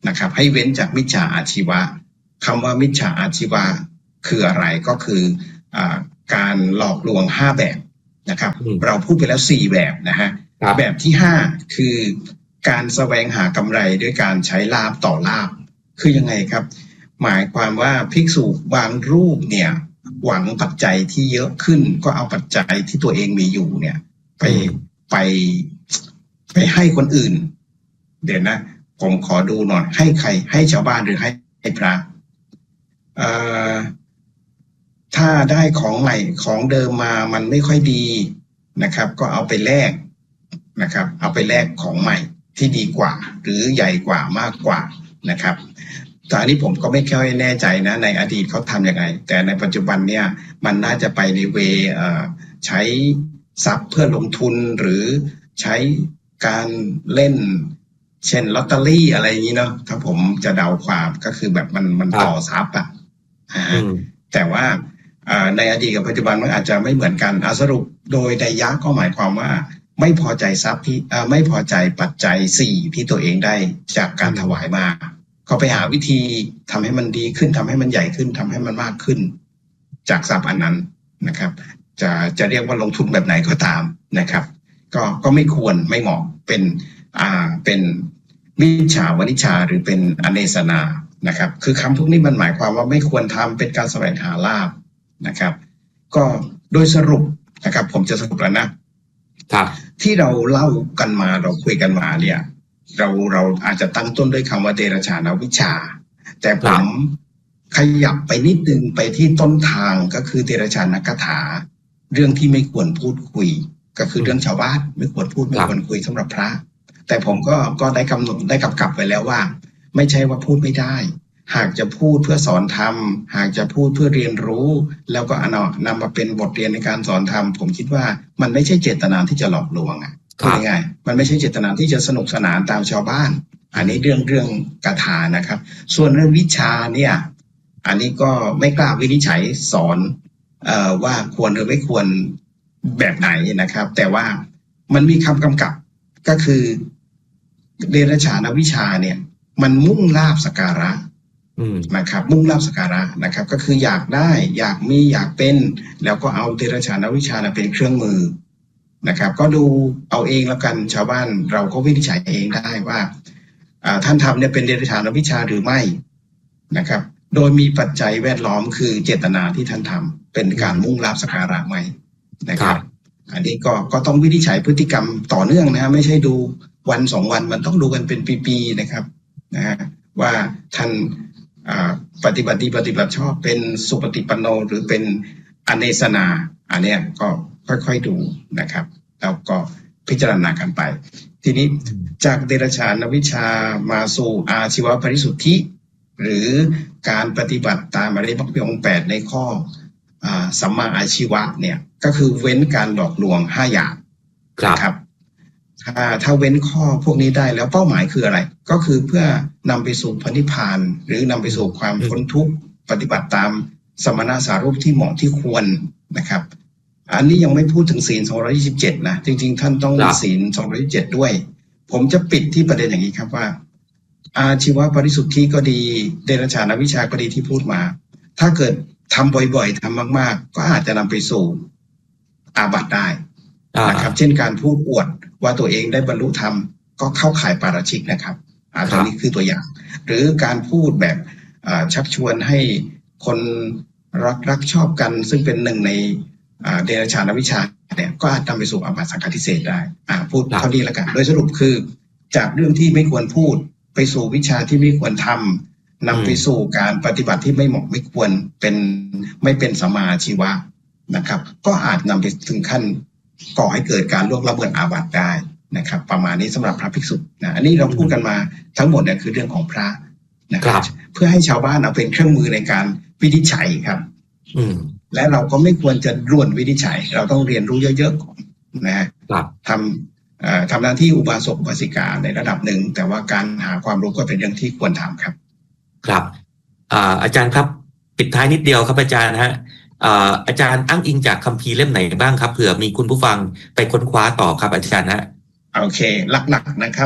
S1: นะครับให้เว้นจากมิจฉาอาชีวะคำว่ามิจฉาอาชีวะคืออะไรก็คืออาการหลอกลวงห้าแบบนะครับเราพูดไปแล้วสี่แบบนะฮะแบบที่ห้าคือการแสวงหากำไรด้วยการใช้ลาภต่อลาภคือยังไงครับหมายความว่าภิกษุบางรูปเนี่ยหวังปัจจัยที่เยอะขึ้นก็เอาปัจจัยที่ตัวเองมีอยู่เนี่ยไปไปไปให้คนอื่นเดี๋ยวนะผมขอดูหน่อยให้ใครให้ชาวบ้านหรือให้ให้พระเอ่อถ้าได้ของใหม่ของเดิมมามันไม่ค่อยดีนะครับก็เอาไปแลกนะครับเอาไปแลกของใหม่ที่ดีกว่าหรือใหญ่กว่ามากกว่านะครับแต่อันนี้ผมก็ไม่ค่อยแน่ใจนะในอดีตเขาทำยังไงแต่ในปัจจุบันเนี่ยมันน่าจะไปในเวใช้ทรัพย์เพื่อลงทุนหรือใช้การเล่นเช่นลอตเตอรี่อะไรอย่างนี้เนาะถ้าผมจะเดาความก็คือแบบมันมันต่อทรัพย์อ่ะแต่ว่าในอดีตกับปัจจุบันมันอาจจะไม่เหมือนกันสรุปโดยนัยยะก็หมายความว่าไม่พอใจทรัพย์ที่ไม่พอใจปัจจัยสี่ที่ตัวเองได้จากการถวายมาเขาไปหาวิธีทำให้มันดีขึ้นทำให้มันใหญ่ขึ้นทำให้มันมากขึ้นจากทรัพย์อันนั้นนะครับจะจะเรียกว่าลงทุนแบบไหนก็ตามนะครับก็ก็ไม่ควรไม่เหมาะเป็นอ่าเป็นมิจฉาวณิชชาหรือเป็นอเนสนานะครับคือคำพวกนี้มันหมายความว่าไม่ควรทำเป็นการแสวงหาลาภนะครับก็โดยสรุปนะครับผมจะสรุปแล้วนะที่เราเล่ากันมาเราคุยกันมาเนี่ยเราเราอาจจะตั้งต้นด้วยคำว่าเดรัจฉานวิชชาแต่ผมขยับไปนิดนึงไปที่ต้นทางก็คือเดรัจฉานคถาเรื่องที่ไม่ควรพูดคุยก็คือเรื่องชาวบ้านไม่ควรพูดไม่ควรคุยสำหรับพระแต่ผมก็ก็ได้กำหนดได้กำกับไว้แล้วว่าไม่ใช่ว่าพูดไม่ได้หากจะพูดเพื่อสอนธรรมหากจะพูดเพื่อเรียนรู้แล้วก็เอานำมาเป็นบทเรียนในการสอนธรรมผมคิดว่ามันไม่ใช่เจตนาที่จะหลอกลวงอ่ะพูดง่ายๆมันไม่ใช่เจตนาที่จะสนุกสนานตามชาวบ้านอันนี้เรื่องเรื่องคาถานะครับส่วนเรื่องวิชาเนี่ยอันนี้ก็ไม่กล้าวินิจฉัยสอนเอ่อว่าควรหรือไม่ควรแบบไหนนะครับแต่ว่ามันมีคำกำกับก็คือเดรัจฉานวิชาเนี่ยมันมุ่งลาภสักการะนะครับมุ่งลาภสักการะนะครับก็คืออยากได้อยากมีอยากเป็นแล้วก็เอาเดรัจฉานวิชาเป็นเครื่องมือนะครับก็ดูเอาเองแล้วกันชาวบ้านเราก็วินิจฉัยเองได้ว่าท่านทำเนี่ยเป็นเดรัจฉานวิชาหรือไม่นะครับโดยมีปัจจัยแวดล้อมคือเจตนาที่ท่านทำเป็นการมุ่งลาภสักการะไหมนะครับอันนี้ก็ก็ต้องวินิจฉัยพฤติกรรมต่อเนื่องนะไม่ใช่ดูวันสองวันมันต้องดูกันเป็นปีๆนะครับนะว่าท่านปฏิบัติดีปฏิบัติชอบเป็นสุปฏิปันโนหรือเป็นอเนสนาอันเนี้ยก็ค่อยๆดูนะครับแล้วก็พิจารณากันไปทีนี้จากเดรัจฉานวิชามาสู่อาชีวปริสุทธิหรือการปฏิบัติตามอริยมรรคองค์แปดในข้อสัมมาอาชีวะเนี่ยก็คือเว้นการหลอกลวงห้าอย่างครับถ้าถ้าเว้นข้อพวกนี้ได้แล้วเป้าหมายคืออะไรก็คือเพื่อนำไปสู่พระนิพพานหรือนำไปสู่ความพ้นทุกข์ปฏิบัติตามสมณสารูปที่เหมาะที่ควรนะครับอันนี้ยังไม่พูดถึงศีลสองร้อยยี่สิบเจ็ดนะจริงๆท่านต้องมีศีลสองร้อยยี่สิบเจ็ดด้วยผมจะปิดที่ประเด็นอย่างนี้ครับว่าอาชีวปริสุทธิก็ดีเดรัจฉานวิชาก็ดีที่พูดมาถ้าเกิดทำบ่อยๆทำมากๆก็อาจจะนำไปสู่อาบัติได้นะครับเช่นการพูดอวดว่าตัวเองได้บรรลุธรรมก็เข้าข่ายปาราชิกนะครับอ่าตรงนี้คือตัวอย่างหรือการพูดแบบชักชวนให้คนรักรักชอบกันซึ่งเป็นหนึ่งในเดรัจฉานวิชาเนี่ยก็อาจนำไปสู่อาบัติสังฆทิเศษได้อ่าพูดเท่านี้แล้วกันโดยสรุปคือจากเรื่องที่ไม่ควรพูดไปสู่วิชาที่ไม่ควรทำนำไปสู่การปฏิบัติที่ไม่เหมาะไม่ควรเป็นไม่เป็นสัมมาอาชีวะนะครับก็อาจนำไปถึงขั้นก่อให้เกิดการล่วงละเมิดอาบัติได้นะครับประมาณนี้สำหรับพระภิกษุนะอันนี้เราพูดกันมาทั้งหมดเนี่ยคือเรื่องของพระนะครับเพื่อให้ชาวบ้านเอาเป็นเครื่องมือในการวินิจฉัยครับและเราก็ไม่ควรจะร่วนวินิจฉัยเราต้องเรียนรู้เยอะๆก่อนนะทำทำหน้าที่อุบาสกอุบาสิกาในระดับหนึ่งแต่ว่าการหาความรู้ก็เป็นเรื่องที่ควรทำครับ
S2: ครับอาจารย์ครับปิดท้ายนิดเดียวครับอาจารย์ฮะอาจารย์อ้างอิงจากคัมภีร์เล่มไหนบ้างครับเผื่อมีคุณผู้ฟังไปค้นคว้าต่อครับอาจารย์ฮะ
S1: โอเคหลักๆนะครับ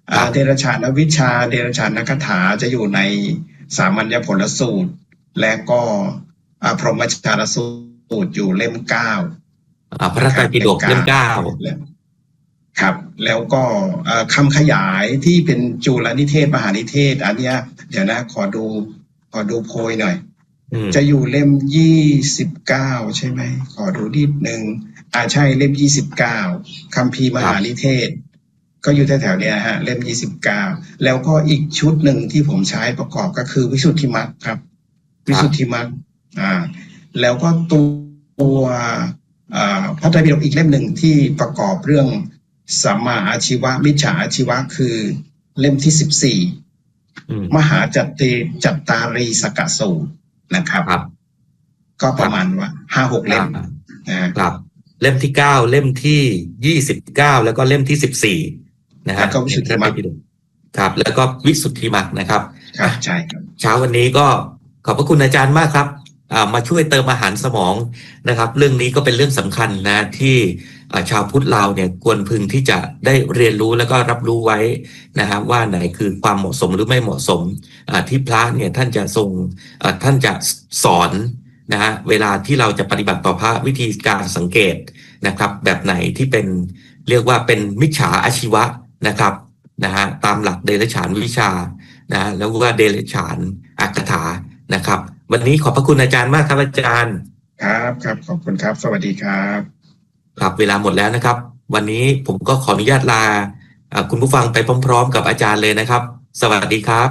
S1: เดรัจฉานวิชาเดรัจฉานคาถาจะอยู่ในสามัญญผลสูตรและก็พรหมจารสูตรอยู่เล่มเก้า
S2: พระไตรปิฎกเล่มเก้า
S1: ครับแล้วก็คำขยายที่เป็นจุลนิเทศมหานิเทศอันเนี้ยเดี๋ยวนะขอดูขอดูโพยหน่อยจะอยู่เล่มยี่สิบเก้าใช่ไหมขอดูนิดนึงอ่าใช่เล่มยี่สิบเก้าคัมภีร์มหานิเทศก็อยู่แถวๆเนี้ยฮะเล่มยี่สิบเก้าแล้วก็อีกชุดหนึ่งที่ผมใช้ประกอบก็คือวิสุทธิมรรคครับวิสุทธิมรรคอ่าแล้วก็ตัวอ่าพระไตรปิฎกอีกเล่มหนึ่งที่ประกอบเรื่องสัมมาอาชีวะมิจฉาอาชีวะคือเล่มที่สิบสี่มหาจัตติจัตตารีสกสูตรนะครับก็ประมาณว่าห้าหกเล่ม
S2: นะครับเล่มที่เก้าเล่มที่ยี่สิบเก้าแล้วก็เล่มที่สิบสี่นะฮะ
S1: ก็วิสุทธิมรรค
S2: ครับแล้วก็วิสุทธิมรรคนะครับ
S1: ครับใช่ครับ
S2: เช้าวันนี้ก็ขอบพระคุณอาจารย์มากครับมาช่วยเติมอาหารสมองนะครับเรื่องนี้ก็เป็นเรื่องสำคัญนะที่ชาวพุทธเราเนี่ยควรพึงที่จะได้เรียนรู้แล้วก็รับรู้ไว้นะครับว่าไหนคือความเหมาะสมหรือไม่เหมาะสมที่พระเนี่ยท่านจะทรงท่านจะสอนนะฮะเวลาที่เราจะปฏิบัติต่อพระวิธีการสังเกตนะครับแบบไหนที่เป็นเรียกว่าเป็นมิจฉาอาชีวะนะครับนะฮะตามหลักเดรัจฉานวิชานะแล้วว่าเดรัจฉานอักขถานะครับวันนี้ขอบพระคุณอาจารย์มากครับอาจารย์
S1: ครับครับขอบคุณครับสวัสดีครับ
S2: ครับเวลาหมดแล้วนะครับวันนี้ผมก็ขออนุญาตลาคุณผู้ฟังไปพร้อมๆกับอาจารย์เลยนะครับสวัสดีครับ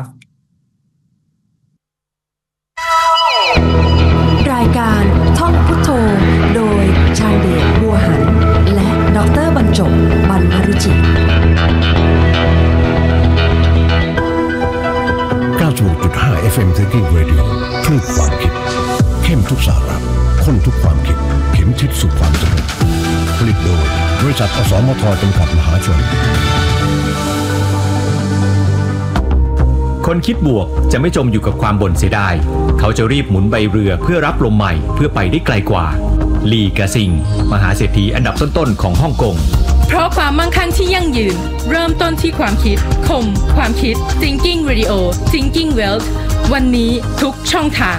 S9: รายการท่องพุทโธโดยชาญเดชบัวหันและดรบรรจบบรรพรุจิต
S4: เก้าสิบหกจุดห้า เอฟ เอ็ม Thinking Radio คลื่นความคิดเข้มทุกสาระข้นทุกความคิดเข็มทิศสู่ความสำเร็จผลิตโดยบริษัทอสมทจำกัดมหาชน
S8: คนคิดบวกจะไม่จมอยู่กับความบ่นเสียดายเขาจะรีบหมุนใบเรือเพื่อรับลมใหม่เพื่อไปได้ไกลกว่าลีกาซิงมหาเศรษฐีอันดับต้นๆของฮ่องกง
S10: เพราะความมั่งคั่งที่ยั่งยืนเริ่มต้นที่ความคิดคมความคิด Thinking Radio Thinking Wealth วันนี้ทุกช่องทาง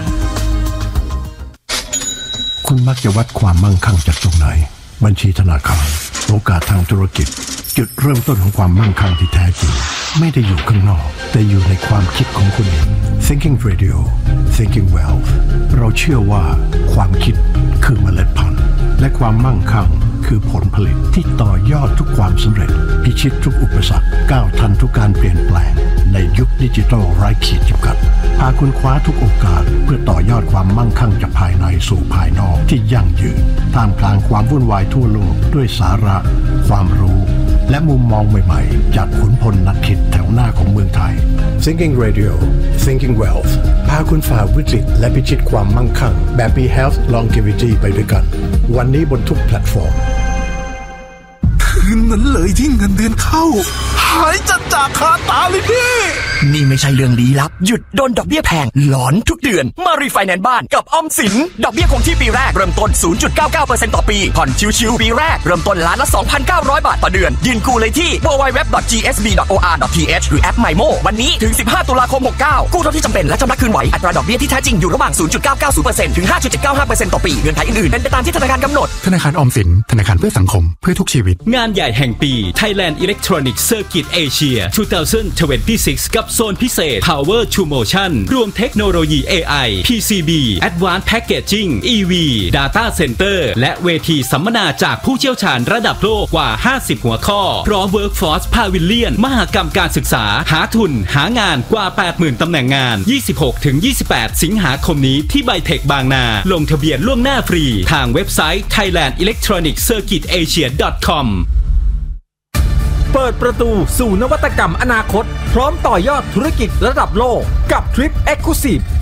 S4: คุณมักจะวัดความมั่งคั่งจากตรงไหนบัญชีธนาคารโอกาสทางธุรกิจจุดเริ่มต้นของความมั่งคั่งที่แท้จริงไม่ได้อยู่ข้างนอกแต่อยู่ในความคิดของคุณเอง Thinking Radio Thinking Wealth เราเชื่อว่าความคิดคือเมล็ดพันธุ์และความมั่งคั่งคือผลผลิตที่ต่อยอดทุกความสำเร็จพิชิตทุกอุปสรรคก้าวทันทุกการเปลี่ยนแปลงในยุคดิจิทัลไร้ขีดจำกัดพาคุณคว้าทุกโอกาสเพื่อต่อยอดความมั่งคั่งจากภายในสู่ภายนอกที่ยั่งยืนท่ามกลางความวุ่นวายทั่วโลกด้วยสาระความรู้และมุมมองใหม่ๆจากขุนพลนักคิดแถวหน้าของเมืองไทย Thinking Radio Thinking Wealth พาคุณฝ่าวิกฤตและพิชิตความมั่งคั่งแบบ Be Health Longevity ไปด้วยกันวันนี้บนทุกแพลตฟอร์ม
S11: คืนนั้นเลยที่เงินเดือนเข้าหายจัดจากคาตาเลยพี่
S12: นี่ไม่ใช่เรื่องลี้ลับหยุดโดนดอกเบี้ยแพงหลอนทุกเดือนมารีไฟแนนซ์บ้านกับออมสินดอกเบี้ยคงที่ปีแรกเริ่มต้น ศูนย์จุดเก้าเก้าเปอร์เซ็นต์ ต่อปีผ่อนชิวๆปีแรกเริ่มต้นล้านละ สองพันเก้าร้อย บาทต่อเดือนยื่นกู้เลยที่ ดับเบิลยู ดับเบิลยู ดับเบิลยู ดอท จี เอส บี ดอท โอ อาร์ ดอท ที เอช หรือแอป ไมโม วันนี้ถึงสิบห้าตุลาคมหกเก้ากู้เท่าที่จำเป็นและชำระคืนไหวอัตราดอกเบี้ยที่แท้จริงอยู่ระหว่าง ศูนย์จุดเก้าเก้าศูนย์เปอร์เซ็นต์ ถึง ห้าจุดเจ็ดเก้าห้าเปอร์เซ็นต์ ต่อปีเงื่อนไขอื่นๆเป็นไปตามที่ธนาคารกำหนด
S11: ธนาคารออมสินธนาคารเพื่อสังคมเพื่อทุกชีวิต
S8: งานใหญ่แห่งปี Thailand Electronic Circuit Asia สองพันยี่สิบหก กับโซนพิเศษ Power to Motion รวมเทคโนโลยี เอ ไอ พี ซี บี Advanced Packaging อี วี Data Center และเวทีสัมมนาจากผู้เชี่ยวชาญระดับโลกกว่าห้าสิบหัวข้อพร้อม Workforce Pavilion มหกรรมการศึกษาหาทุนหางานกว่า แปดหมื่น ตำแหน่งงาน ยี่สิบหกถึงยี่สิบแปด สิงหาคมนี้ที่ไบเทคบางนาลงทะเบียนล่วงหน้าฟรีทางเว็บไซต์ ไทยแลนด์ อิเล็กทรอนิกส์ เซอร์กิต เอเชีย ดอท คอม เปิดประตูสู่นวัตกรรมอนาคตพร้อมต่อยอดธุรกิจระดับโลกกับทริป Exclusive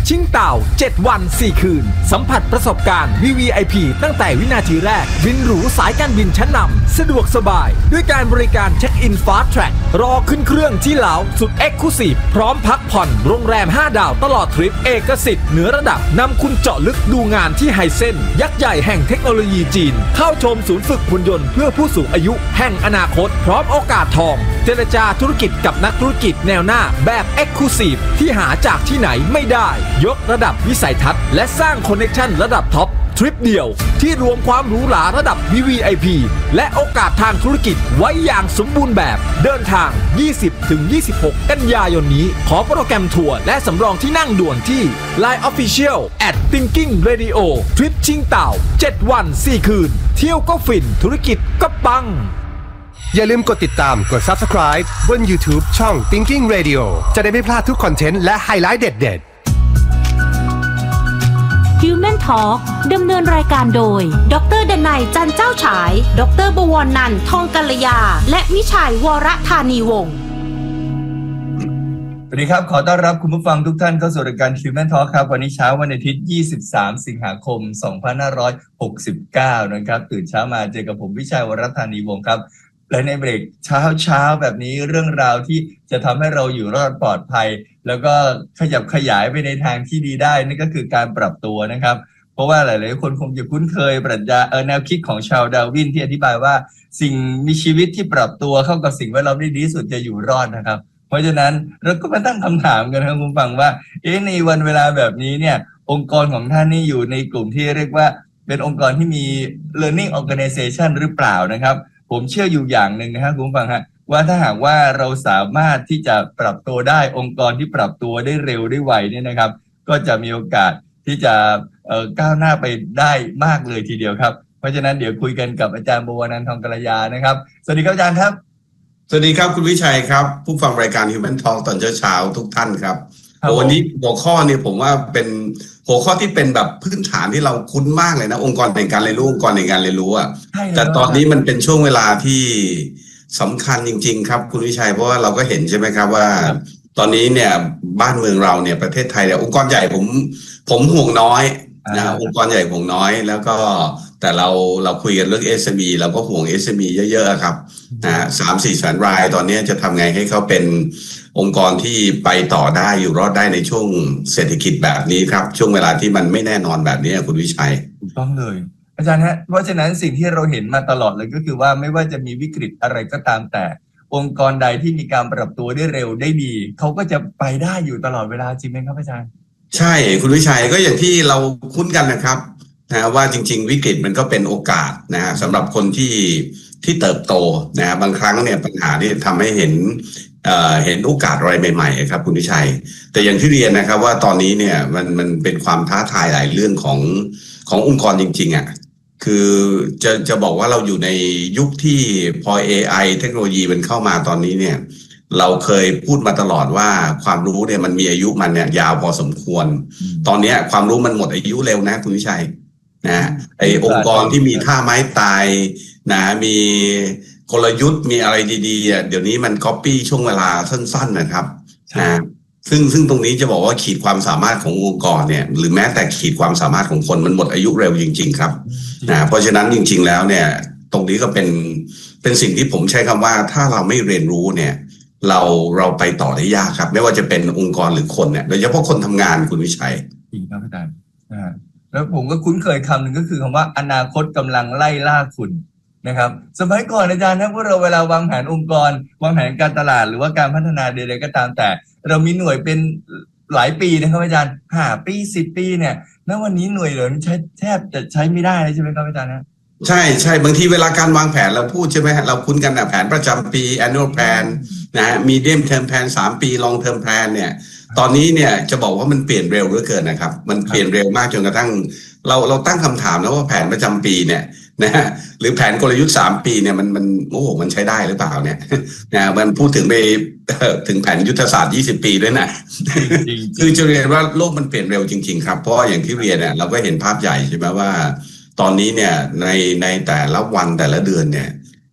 S8: ชิงเต่าเจ็ดวันสี่คืนสัมผัสประสบการณ์ วี วี ไอ พี ตั้งแต่วินาทีแรกบินหรูสายการบินชั้นนำสะดวกสบายด้วยการบริการเช็คอินฟาสต์แทร็กรอขึ้นเครื่องที่เหลาสุดเอ็กซ์คลูซีฟพร้อมพักผ่อนโรงแรมห้าดาวตลอดทริปเอกสิทธิ์เหนือระดับนำคุณเจาะลึกดูงานที่ไฮเซนยักษ์ใหญ่แห่งเทคโนโลยีจีนเข้าชมศูนย์ฝึกหุ่นยนต์เพื่อผู้สูงอายุแห่งอนาคตพร้อมโอกาสทองเจรจาธุรกิจกับนักธุรกิจแนวหน้าแบบเอ็กซ์คลูซีฟที่หาจากที่ไหนไม่ได้ยกระดับวิสัยทัศน์และสร้างคอนเนคชั่นระดับท็อปทริปเดียวที่รวมความหรูหราระดับ วี วี ไอ พี และโอกาสทางธุรกิจไว้อย่างสมบูรณ์แบบเดินทาง ยี่สิบถึงยี่สิบหก กันยายนนี้ขอโปรแกรมทัวร์และสำรองที่นั่งด่วนที่ ไลน์ Official แอท Thinking Radio ทริปชิงเต่าเจ็ดวันสี่คืนเที่ยวก็ฟินธุรกิจก็ปัง
S6: อย่าลืมกดติดตามกด Subscribe บน YouTube ช่อง Thinking Radio จะได้ไม่พลาดทุกคอนเทนต์และไฮไลท์เด็ดๆ
S13: Human Talk ดำเนินรายการโดยดร.ดนัยจันเจ้าฉายดร.บวรนันท์ทองกัลยาและวิชัยวรธานีวงศ์
S14: สวัสดีครับขอต้อนรับคุณผู้ฟังทุกท่านเข้าสู่รายการ Human Talk ครับวันนี้เช้าวันอาทิตย์ยี่สิบสามสิงหาคมสองพันห้าร้อยหกสิบเก้านะครับตื่นเช้ามาเจอกับผมวิชัยวรธานีวงศ์ครับและในเบรกเช้าเช้าแบบนี้เรื่องราวที่จะทำให้เราอยู่รอดปลอดภัยแล้วก็ขยับขยายไปในทางที่ดีได้นั่นก็คือการปรับตัวนะครับเพราะว่าหลายๆคนคงจะคุ้นเคยปรัชญาเออแนวคิดของชาร์ลส์ ดาร์วินที่อธิบายว่าสิ่งมีชีวิตที่ปรับตัวเข้ากับสิ่งแวดล้อมได้ดีที่สุดจะอยู่รอดนะครับเพราะฉะนั้นเราก็มาตั้งคำถามกันครับคุณฟังว่าเอ๊ะในวันเวลาแบบนี้เนี่ยองค์กรของท่านนี่อยู่ในกลุ่มที่เรียกว่าเป็นองค์กรที่มี learning organization หรือเปล่านะครับผมเชื่ออยู่อย่างหนึ่งนะครับคุณฟังฮะว่าถ้าหากว่าเราสามารถที่จะปรับตัวได้องค์กรที่ปรับตัวได้เร็วได้ไวเนี่ยนะครับก็จะมีโอกาสที่จะเอ่อก้าวหน้าไปได้มากเลยทีเดียวครับเพราะฉะนั้นเดี๋ยวคุยกันกับอาจารย์บวรนันท์ทองกัลยานะครับสวัสดีครับอาจารย์ครับ
S1: สวัสดีครับคุณวิชัยครับผู้ฟังรายการ Human Talk ตอนเช้าๆทุกท่านครับวันนี้หัวข้อเนี่ยผมว่าเป็นหัวข้อที่เป็นแบบพื้นฐานที่เราคุ้นมากเลยนะองค์กรแห่งการเรียนรู้องค์กรแห่งการเรียนรู้อ่ะแต่ตอนนี้มันเป็นช่วงเวลาที่สำคัญจริงๆครับคุณวิชัยเพราะว่าเราก็เห็นใช่ไหมครับว่าตอนนี้เนี่ยบ้านเมืองเราเนี่ยประเทศไทยเนี่ยองค์กรใหญ่ผมผมห่วงน้อยนะองค์กรใหญ่ห่วงน้อยแล้วก็แต่เราเราคุยกันเรื่อง เอส เอ็ม อี เราก็ห่วง เอส เอ็ม อี เยอะๆครับนะสามสี่แสนรายตอนนี้จะทำไงให้เขาเป็นองค์กรที่ไปต่อได้อยู่รอดได้ในช่วงเศรษฐกิจแบบนี้ครับช่วงเวลาที่มันไม่แน่นอนแบบนี้คุณวิชัย
S14: ถูกต้องเลยอาจารย์ฮะเพราะฉะนั้นสิ่งที่เราเห็นมาตลอดเลยก็คือว่าไม่ว่าจะมีวิกฤตอะไรก็ตามแต่องค์กรใดที่มีการปรับตัวได้เร็วได้ดีเขาก็จะไปได้อยู่ตลอดเวลาจริงไหมครับอาจารย์
S1: ใช่คุณวิชัยก็อย่างที่เราคุ้นกันนะครับนะว่าจริงๆวิกฤตมันก็เป็นโอกาสนะฮะสำหรับคนที่ที่เติบโตนะบางครั้งเนี่ยปัญหาที่ทำให้เห็นเอ่อเห็นโอกาสอะไรใหม่ๆครับคุณวิชัยแต่อย่างที่เรียนนะครับว่าตอนนี้เนี่ยมันมันเป็นความท้าทายหลายเรื่องของขององค์กรจริงๆอ่ะคือจะจะบอกว่าเราอยู่ในยุคที่พอ เอ ไอ เทคโนโลยีมันเข้ามาตอนนี้เนี่ยเราเคยพูดมาตลอดว่าความรู้เนี่ยมันมีอายุมันเนี่ยยาวพอสมควรตอนนี้ความรู้มันหมดอายุเร็วนะคุณวิชัยนะไอองค์กรที่มีท่าไม้ตายนะมีกลยุทธ์มีอะไรดีๆอ่ะเดี๋ยวนี้มันก๊อปปี้ช่วงเวลาสั้นๆนะครับนะซึ่งซึ่งตรงนี้จะบอกว่าขีดความสามารถขององค์กรเนี่ยหรือแม้แต่ขีดความสามารถของคนมันหมดอายุเร็วจริงๆครับนะเพราะฉะนั้นจริงๆแล้วเนี่ยตรงนี้ก็เป็นเป็นสิ่งที่ผมใช้คำว่าถ้าเราไม่เรียนรู้เนี่ยเราเราไปต่อได้ยากครับไม่ว่าจะเป็นองค์กรหรือคนเนี่ยโดยเฉพาะคนทำงานคุณวิชัย
S14: จริงครับอาจารย์แล้วผมก็คุ้นเคยคำหนึ่งก็คือคำว่าอนาคตกำลังไล่ล่าคุณนะครับสมัยก่อนอาจารย์นะพวกเราเวลาวางแผนองค์กรวางแผนการตลาดหรือว่าการพัฒนาใดๆก็ตามแต่เรามีหน่วยเป็นหลายปีนะครับอาจารย์ห้าปีสิบปีเนี่ยณวันนี้หน่วยเหล่านี้ใช้แทบจะใช้ไม่ได้เลยใช่ไหมครับอาจารย์นะ
S1: ใช่ใช่บางทีเวลาการวางแผนเราพูดใช่ไหมเราคุ้นกันนะแผนประจำปี annual plan นะฮะ medium term plan สามปี long term plan เนี่ยตอนนี้เนี่ยจะบอกว่ามันเปลี่ยนเร็วเหลือเกินนะครับมันเปลี่ยนเร็วมากจนกระทั่งเราเราตั้งคำถามแล้วว่าแผนประจำปีเนี่ยนะฮะหรือแผนกลยุทธ์สามปีเนี่ยมันมันโอ้โหมันใช้ได้หรือเปล่าเนี่ยนะมันพูดถึงไปถึงแผนยุทธศาสตร์ยี่สิบปีด้วยนะคือจะเรียนว่าโลกมันเปลี่ยนเร็วจริงๆครับเพราะอย่างที่เรียนเนี่ยเราก็เห็นภาพใหญ่ใช่ไหมว่าตอนนี้เนี่ยในในแต่ละวันแต่ละเดือนเนี่ย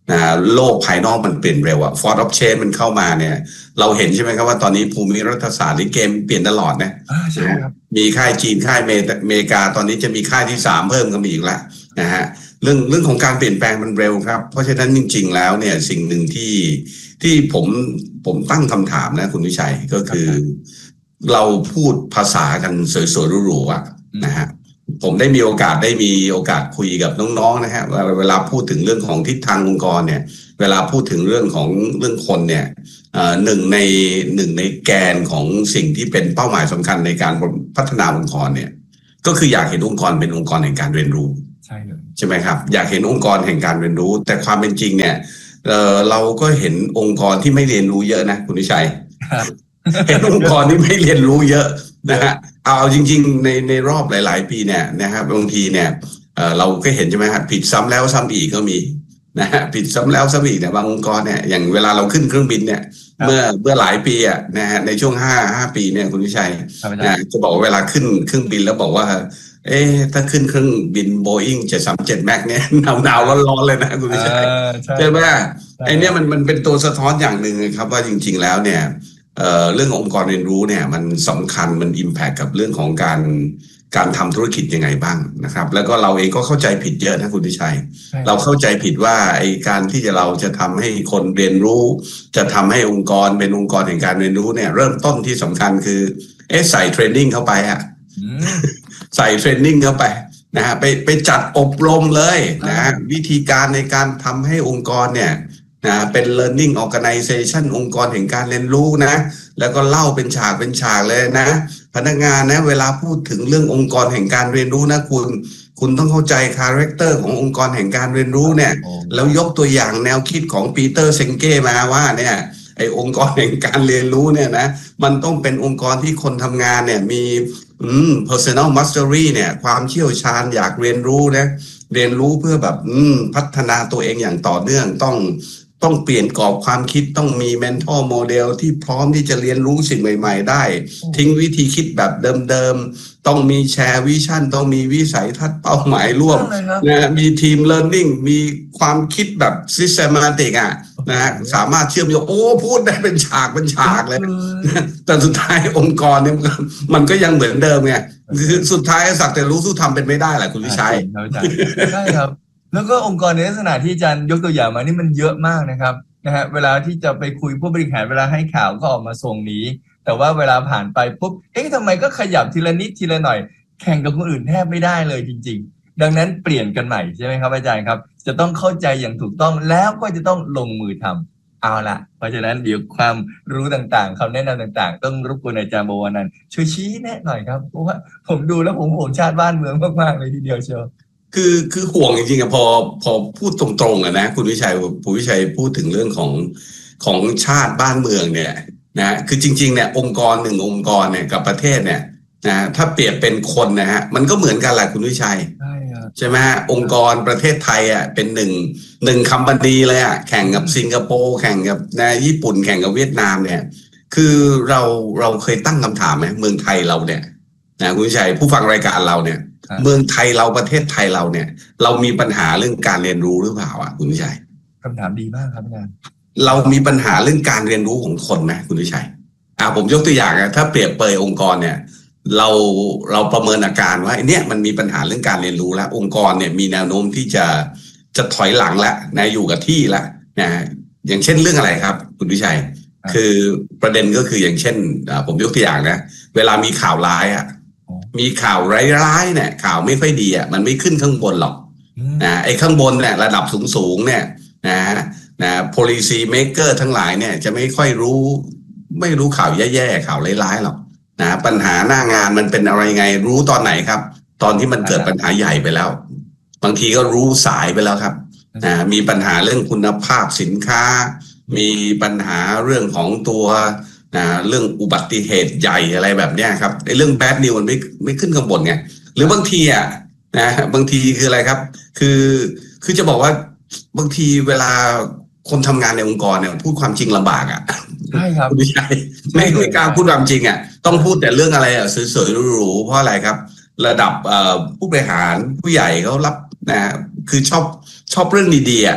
S15: นะโลกภายนอกมันเปลี่ยนเร็วอะ Force of Change มันเข้ามาเนี่ยเราเห็นใช่ไหมครับว่าตอนนี้ภูมิรัฐศาสตร์ในเกมเปลี่ยนตลอดนะ
S14: ใช่ครับ
S15: มีค่ายจีนค่ายอเมริกาตอนนี้จะมีค่ายที่สามเพิ่มกันอีกแล้วนะฮะเรื่องเรื่องของการเปลี่ยนแปลงมันเร็วครับเพราะฉะนั้นจริงๆแล้วเนี่ยสิ่งหนึ่งที่ที่ผมผมตั้งคำถามนะคุณวิชัยก็คือเราพูดภาษากันสวยๆหรูๆอะนะฮะผมได้มีโอกาสได้มีโอกาสคุยกับน้องๆนะฮะเวลาพูดถึงเรื่องของทิศทางองค์กรเนี่ยเวลาพูดถึงเรื่องของเรื่องคนเนี่ยหนึ่งในหนึ่งในแกนของสิ่งที่เป็นเป้าหมายสำคัญในการพัฒนาองค์กรเนี่ยก็คืออยากเห็นองค์กรเป็นองค์กรแห่งการเรียนรู้
S14: ใช่เลย
S15: ใช่ไหมครับอยากเห็นองค์กรแห่งการเรียนรู้แต่ความเป็นจริงเนี่ยเอ่อเราก็เห็นองค์กรที่ไม่เรียนรู้เยอะนะคุณวิชัย เห็นองค์กรที่ไม่เรียนรู้เยอะนะฮะเอาจริงๆในในรอบหลายๆปีเนี่ยนะครับบางทีเนี่ยเอ่อเราก็เห็นใช่ไหมฮะผิดซ้ำแล้วซ้ำอีกก็มีนะฮะผิดซ้ำแล้วซ้ำอีกเนี่ยบางองค์กรเนี่ยอย่างเวลาเราขึ้นเครื่องบินเนี่ยเมื่อเมื่อหลายปีอ่ะนะฮะในช่วงห้าห้าปีเนี่ยคุณวิชัยนะจะบอกว่าเวลาขึ้นเครื่องบินแล้วบอกว่าเอ๊ะถ้าขึ้นเครื่องบิน Boeing เจ็ดสามเจ็ด Max เนี่ยหนาวๆร้อนๆเลยนะคุณวิชัยใช่ไหมไอ้เนี่ยมันมันเป็นตัวสะท้อนอย่างหนึ่งครับว่าจริงๆแล้วเนี่ยเอ่อเรื่องขององค์กรเรียนรู้เนี่ยมันสำคัญมัน impact กับเรื่องของการการทำธุรกิจยังไงบ้างนะครับแล้วก็เราเองก็เข้าใจผิดเยอะนะคุณวิชัยเราเข้าใจผิดว่าไอ้การที่จะเราจะทำให้คนเรียนรู้จะทำให้องค์กรเป็นองค์กรแห่งการเรียนรู้เนี่ยเริ่มต้นที่สำคัญคือเอ๊ะใส่เทรนนิ่งเข้าไปอะใส่เทรนนิ่งเข้าไปนะฮะไปไปจัดอบรมเลยนะฮะวิธีการในการทำให้องค์กรเนี่ยนะเป็น learning organization องค์กรแห่งการเรียนรู้นะแล้วก็เล่าเป็นฉากเป็นฉากเลยนะพนักงานนะเวลาพูดถึงเรื่ององค์กรแห่งการเรียนรู้นะคุณคุณต้องเข้าใจคาแรคเตอร์ขององค์กรแห่งการเรียนรู้เนี่ยแล้วยกตัวอย่างแนวคิดของปีเตอร์เซงเก้มาว่าเนี่ยไอ้องค์กรแห่งการเรียนรู้เนี่ยนะมันต้องเป็นองค์กรที่คนทำงานเนี่ยมีอืม personal mastery เนี่ยความเชี่ยวชาญอยากเรียนรู้นะเรียนรู้เพื่อแบบอืมพัฒนาตัวเองอย่างต่อเนื่องต้องต้องเปลี่ยนกรอบความคิดต้องมี mentor model ที่พร้อมที่จะเรียนรู้สิ่งใหม่ๆได้ทิ้งวิธีคิดแบบเดิมๆต้องมีแชร์วิชั่นต้องมีวิสัยทัศน์เป้าหมายร่วมนะมีทีม learning มีความคิดแบบ systematic อ่ะนะฮะสามารถเชื่อมโยงโอ้พูดได้เป็นฉากเป็นฉากเลยแต่สุดท้ายองค์กรเนี่ยมันก็ยังเหมือนเดิมไงคือสุดท้ายสักแต่รู้สู้ทำเป็นไม่ได้แหละคุณวิชัย
S14: ใช่ครับแล้วก็องค์กรในลักษณะที่อาจารย์ยกตัวอย่างมานี่มันเยอะมากนะครับนะฮะเวลาที่จะไปคุยผู้บริหารเวลาให้ข่าวก็ออกมาทรงนี้แต่ว่าเวลาผ่านไปปุ๊บเอ๊ะทำไมก็ขยับทีละนิดทีละหน่อยแข่งกับคนอื่นแทบไม่ได้เลยจริงๆดังนั้นเปลี่ยนกันใหม่ใช่ไหมครับอาจารย์ครับจะต้องเข้าใจอย่างถูกต้องแล้วก็จะต้องลงมือทำเอาละเพราะฉะนั้นเดี๋ยวความรู้ต่างๆคำแนะนำต่างๆต้องรบกวนอาจารย์บวรนันท์ช่วยชี้แนะหน่อยครับเพราะว่าผมดูแล้วผมห่วงชาติบ้านเมืองมากๆเลยทีเดียวเชียว
S15: คือคือห่วงจริงๆอะพอพอพูดตรงๆอะนะคุณวิชัยคุณวิชัยพูดถึงเรื่องของของชาติบ้านเมืองเนี่ยนะคือจริงๆเนี่ยองค์กรหนึ่งองค์กรเนี่ยกับประเทศเนี่ยนะถ้าเปรียบเป็นคนนะฮะมันก็เหมือนกันแหละคุณวิชัยใช่ครับใช่ไหมฮะองค์กรประเทศไทยอะเป็นหนึ่งหนึ่งคัมพานีเลยอะแข่งกับสิงคโปร์แข่งกับนะญี่ปุ่นแข่งกับเวียดนามเนี่ยคือเราเราเคยตั้งคำถามไหมเมืองไทยเราเนี่ยนะคุณวิชัยผู้ฟังรายการเราเนี่ยเมืองไทยเราประเทศไทยเราเนี่ยเรามีปัญหาเรื่องการเรียนรู้หรือเปล่าอ่ะคุณวิชัย
S14: คำถามดีมากครับอาจารย์
S15: เรามีปัญหาเรื่องการเรียนรู้ของคนไหมคุณวิชัยอ่าผมยกตัวอย่างนะถ้าเปรียบเปยองค์กรเนี่ยเราเราประเมินอาการว่าเนี่ยมันมีปัญหาเรื่องการเรียนรู้แล้วองค์กรเนี่ยมีแนวโน้มที่จะจะถอยหลังแล้วนะอยู่กับที่แล้วนะอย่างเช่นเรื่องอะไรครับคุณวิชัยคือประเด็นก็คืออย่างเช่นผมยกตัวอย่างนะเวลามีข่าวร้ายอ่ะมีข่าวร้ายๆเนี่ยข่าวไม่ค่อยดีอ่ะมันไม่ขึ้นข้างบนหรอกนะไอ้ข้างบนเนี่ยระดับสูงๆเนี่ยนะนะ policy maker ทั้งหลายเนี่ยจะไม่ค่อยรู้ไม่รู้ข่าวแย่ๆข่าวร้ายๆหรอกนะปัญหาหน้างานมันเป็นอะไรไงรู้ตอนไหนครับตอนที่มันเกิดปัญหาใหญ่ไปแล้วบางทีก็รู้สายไปแล้วครับนะมีปัญหาเรื่องคุณภาพสินค้ามีปัญหาเรื่องของตัวนะเรื่องอุบัติเหตุใหญ่อะไรแบบเนี้ยครับไอ้เรื่อง bad news มันไม่ไม่ขึ้นข้างบนไงหรือบางทีอ่ะนะบางทีคืออะไรครับคือคือจะบอกว่าบางทีเวลาคนทำงานในองค์กรเนี่ยพูดความจริงลำบากอ่ะ
S14: ใช่ครับ
S15: ไม่ใช่ไม่ไม่กล้าพูดความจริงอ่ะต้องพูดแต่เรื่องอะไรอ่ะสวยๆหรูๆเพราะอะไรครับระดับเอ่อผู้บริหารผู้ใหญ่เขารับนะคือชอบชอบเรื่องดีๆอ่ะ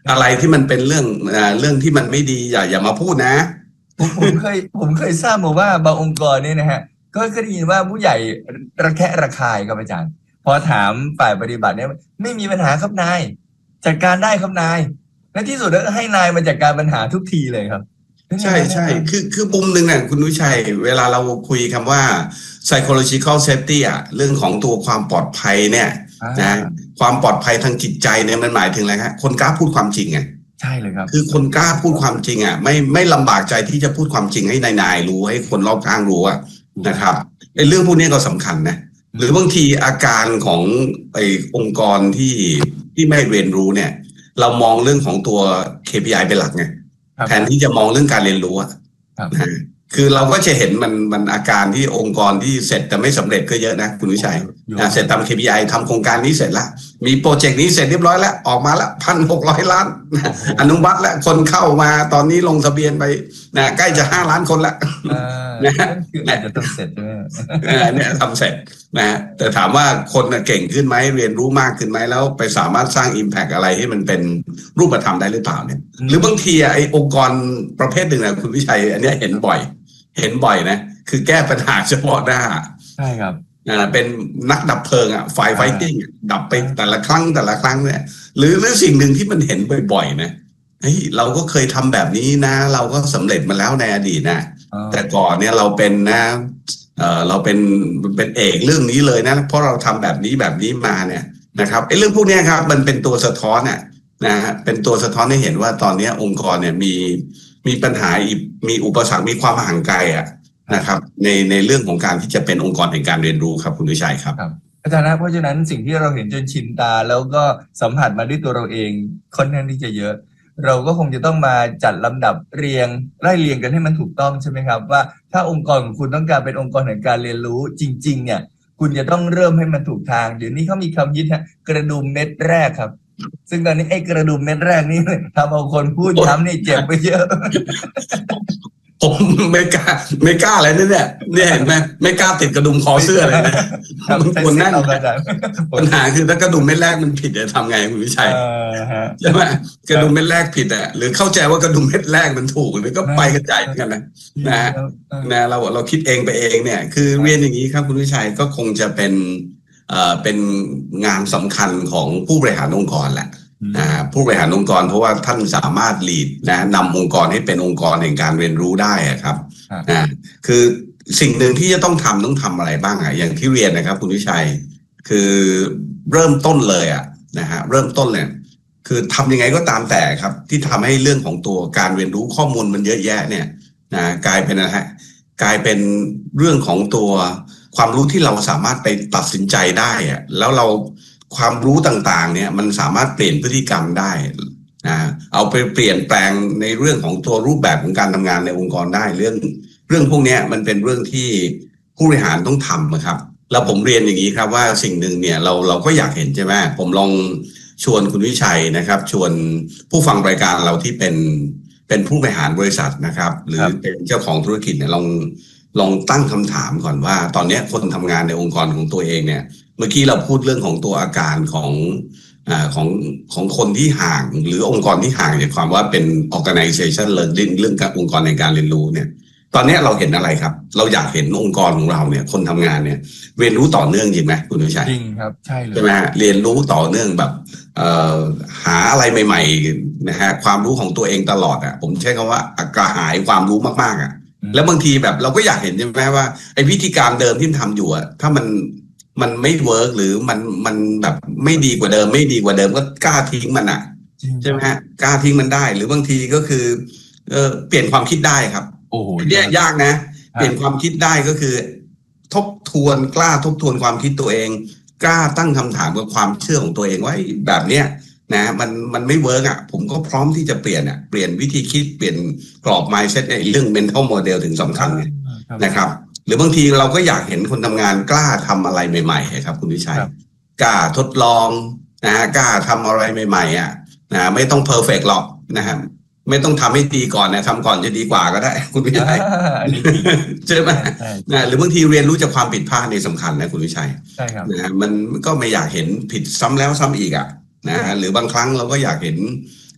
S15: อะไรที่มันเป็นเรื่องอ่าเรื่องที่มันไม่ดีอย่าอย่ามาพูดนะ
S14: ผมผมเคยผมเคยทราบมาว่าบางองค์กรเนี่ยนะฮะก็เคยได้ยินว่าผู้ใหญ่ระแคะระคายครับอาจารย์พอถามฝ่ายปฏิบัติเนี่ยไม่มีปัญหาครับนายจัดการได้ครับนายและที่สุดแล้วให้นายมาจัดการปัญหาทุกทีเลยครับ
S15: ใช่ใช่คือคือมุมหนึ่งเนี่ยคุณนุชัยเวลาเราคุยคำว่า psychological safety อ่ะเรื่องของตัวความปลอดภัยเนี่ยนะความปลอดภัยทางจิตใจเนี่ยมันหมายถึงอะไรครับคนกล้าพูดความจริงไง
S14: ใช่เลยครับ
S15: คือคนกล้าพูดความจริงอ่ะไม่ไม่ลำบากใจที่จะพูดความจริงให้นายๆรู้ให้คนรอบข้างรู้อ่ะนะครับไอ้เรื่องพวกนี้ก็สำคัญนะหรือบางทีอาการของไอ้องค์กรที่ที่ไม่เรียนรู้เนี่ยเรามองเรื่องของตัว เค พี ไอ เป็นหลักไงแทนที่จะมองเรื่องการเรียนรู้อ่ะนะคือเราก็จะเห็นมันมันอาการที่องค์กรที่เสร็จแต่ไม่สำเร็จก็เยอะนะคุณวิชัยนะเสร็จตาม เค พี ไอ ทำโครงการนี้เสร็จแล้วมีโปรเจกต์นี้เสร็จเรียบร้อยแล้วออกมาแล้วพันหกร้อยล้านอนุมัติแล้วคนเข้ามาตอนนี้ลงทะเบียนไปนะใกล้จะห้าล้านคนละ
S14: นะคืออาจจะต้องเสร็จใช่ไหม
S15: เนี่ยทำเสร็จนะแต่ถามว่าคนเก่งขึ้นไหมเรียนรู้มากขึ้นไหมแล้วไปสามารถสร้าง impact อะไรให้มันเป็นรูปธรรมได้หรือเปล่าเนี่ยหรือบางทีไอ้องค์กรประเภทหนึ่งนะคุณวิชัยอันนี้เห็นบ่อยเห็นบ่อยนะคือแก้ปัญหาเฉพาะหน้า
S14: ใช่ครับ
S15: อ่าเป็นนักดับเพลิงอ่ะไฟไฟติ้งดับไปแต่ละครั้งแต่ละครั้งเนี่ยหรือหรือสิ่งหนึ่งที่มันเห็นบ่อยๆนะเฮ้ยเราก็เคยทำแบบนี้นะเราก็สำเร็จมาแล้วในอดีตนะแต่ก่อนเนี่ยเราเป็นนะเออเราเป็นเป็นเอกเรื่องนี้เลยนะเพราะเราทำแบบนี้แบบนี้มาเนี่ยนะครับไอ้เรื่องพวกนี้ครับมันเป็นตัวสะท้อนน่ะนะฮะเป็นตัวสะท้อนให้เห็นว่าตอนนี้องค์กรเนี่ยมีมีปัญหามีอุปสรรคมีความห่างไกลอ่ะนะครับในในเรื่องของการที่จะเป็นองค์กรแห่งการเรียนรู้ครับคุณวิชัยครับ
S14: อาจารย์นะเพราะฉะนั้นสิ่งที่เราเห็นจนชินตาแล้วก็สัมผัสมาด้วยตัวเราเองค่อนข้างที่จะเยอะเราก็คงจะต้องมาจัดลำดับเรียงไล่เรียงกันให้มันถูกต้องใช่ไหมครับว่าถ้าองค์กรของคุณต้องการเป็นองค์กรแห่งการเรียนรู้จริงๆเนี่ยคุณจะต้องเริ่มให้มันถูกทางเดี๋ยวนี้เขามีคำยึดฮะกระดุมเม็ดแรกครับซึ่งตอนนี้ไอ้กระดุมเม็ดแรกนี่ทำเอาคนพูดย้ำนี่เจ็บไปเยอะ
S15: ผมไม่กล้าไม่กล้าอะไรนี่เนี่ยเนี่ยเห็นไหมไม่กล้าติดกระดุมคอเสื้อเลยนะมันควรนั่นปัญหาคือถ้ากระดุมเม็ดแรกมันผิดจะทำไงคุณวิชัยใช่ไหมกระดุมเม็ดแรกผิดอ่ะหรือเข้าใจว่ากระดุมเม็ดแรกมันถูกหรือก็ไปกระจายกันนะนะนะเราเราคิดเองไปเองเนี่ยคือเรียนอย่างนี้ครับคุณวิชัยก็คงจะเป็นเอ่อเป็นงานสำคัญของผู้บริหารองค์กรแหละนะผู้บริหารองค์กรเพราะว่าท่านสามารถลีดนะนำองค์กรให้เป็นองค์กรแห่งการเรียนรู้ได้ครับนะคือสิ่งหนึ่งที่จะต้องทำต้องทำอะไรบ้างอ่ะอย่างที่เรียนนะครับคุณวิชัยคือเริ่มต้นเลยอ่ะนะฮะเริ่มต้นเลยคือทำยังไงก็ตามแต่ครับที่ทำให้เรื่องของตัวการเรียนรู้ข้อมูลมันเยอะแยะเนี่ยนะกลายเป็นนะฮะกลายเป็นเรื่องของตัวความรู้ที่เราสามารถไปตัดสินใจได้อ่ะแล้วเราความรู้ต่างๆเนี่ยมันสามารถเปลี่ยนพฤติกรรมได้นะเอาไปเปลี่ยนแปลงในเรื่องของตัวรูปแบบของการทำงานในองค์กรได้เรื่องเรื่องพวกนี้มันเป็นเรื่องที่ผู้บริหารต้องทำครับแล้วผมเรียนอย่างนี้ครับว่าสิ่งหนึ่งเนี่ยเราเราก็อยากเห็นใช่ไหมผมลองชวนคุณวิชัยนะครับชวนผู้ฟังรายการเราที่เป็นเป็นผู้บริหารบริษัทนะครับหรือเป็นเจ้าของธุรกิจเนี่ยลองลองตั้งคำถามก่อนว่าตอนนี้คนทำงานในองค์กรของตัวเองเนี่ยเมื่อกี้เราพูดเรื่องของตัวอาการของอ่าของของคนที่ห่างหรือองค์กรที่ห่างจากความว่าเป็น organization learning เรื่องการองค์กรในการเรียนรู้เนี่ยตอนนี้เราเห็นอะไรครับเราอยากเห็นองค์กรของเราเนี่ยคนทำงานเนี่ยเรียนรู้ต่อเนื่องจริงไหมคุณวิชัย
S14: จริงครับใช่เลย
S15: ใช่ไหมฮะเรียนรู้ต่อเนื่องแบบเอ่อหาอะไรใหม่ๆนะฮะความรู้ของตัวเองตลอดอ่ะผมใช้คำว่ากระหายความรู้มากๆอ่ะแล้วบางทีแบบเราก็อยากเห็นใช่ไหมว่าไอ้วิธีการเดิมที่ทำอยู่อ่ะถ้ามันมันไม่เวิร์กหรือมันมันแบบไม่ดีกว่าเดิมไม่ดีกว่าเดิมก็กล้าทิ้งมันอ่ะใช่ไหมฮะกล้าทิ้งมันได้หรือบางทีก็คือเออเปลี่ยนความคิดได้ครับ
S14: โอ้โห
S15: เนี่ยยากนะเปลี่ยนความคิดได้ก็คือทบทวนกล้าทบทวนความคิดตัวเองกล้าตั้งคำถามกับความเชื่อของตัวเองไว้แบบเนี้ยนะมันมันไม่เวิร์กอ่ะผมก็พร้อมที่จะเปลี่ยนอ่ะเปลี่ยนวิธีคิดเปลี่ยนกรอบ mindset ในเรื่อง mental model ถึงสำคัญเนี่ยนะครับหรือบางทีเราก็อยากเห็นคนทำงานกล้าทำอะไรใหม่ๆครับคุณวิชัยกล้าทดลองนะฮะกล้าทำอะไรใหม่ๆอ่ะนะไม่ต้องเพอร์เฟกต์หรอกนะครับไม่ต้องทำให้ดีก่อนนะทำก่อนจะดีกว่าก็ได้คุณวิชัยใช่ไหมนะหรือบางทีเรียนรู้จากความผิดพลาดในสำคัญนะคุณวิชัย
S14: ใช่ครับ
S15: นะมันก็ไม่อยากเห็นผิดซ้ำแล้วซ้ำอีกอ่ะนะหรือบางครั้งเราก็อยากเห็น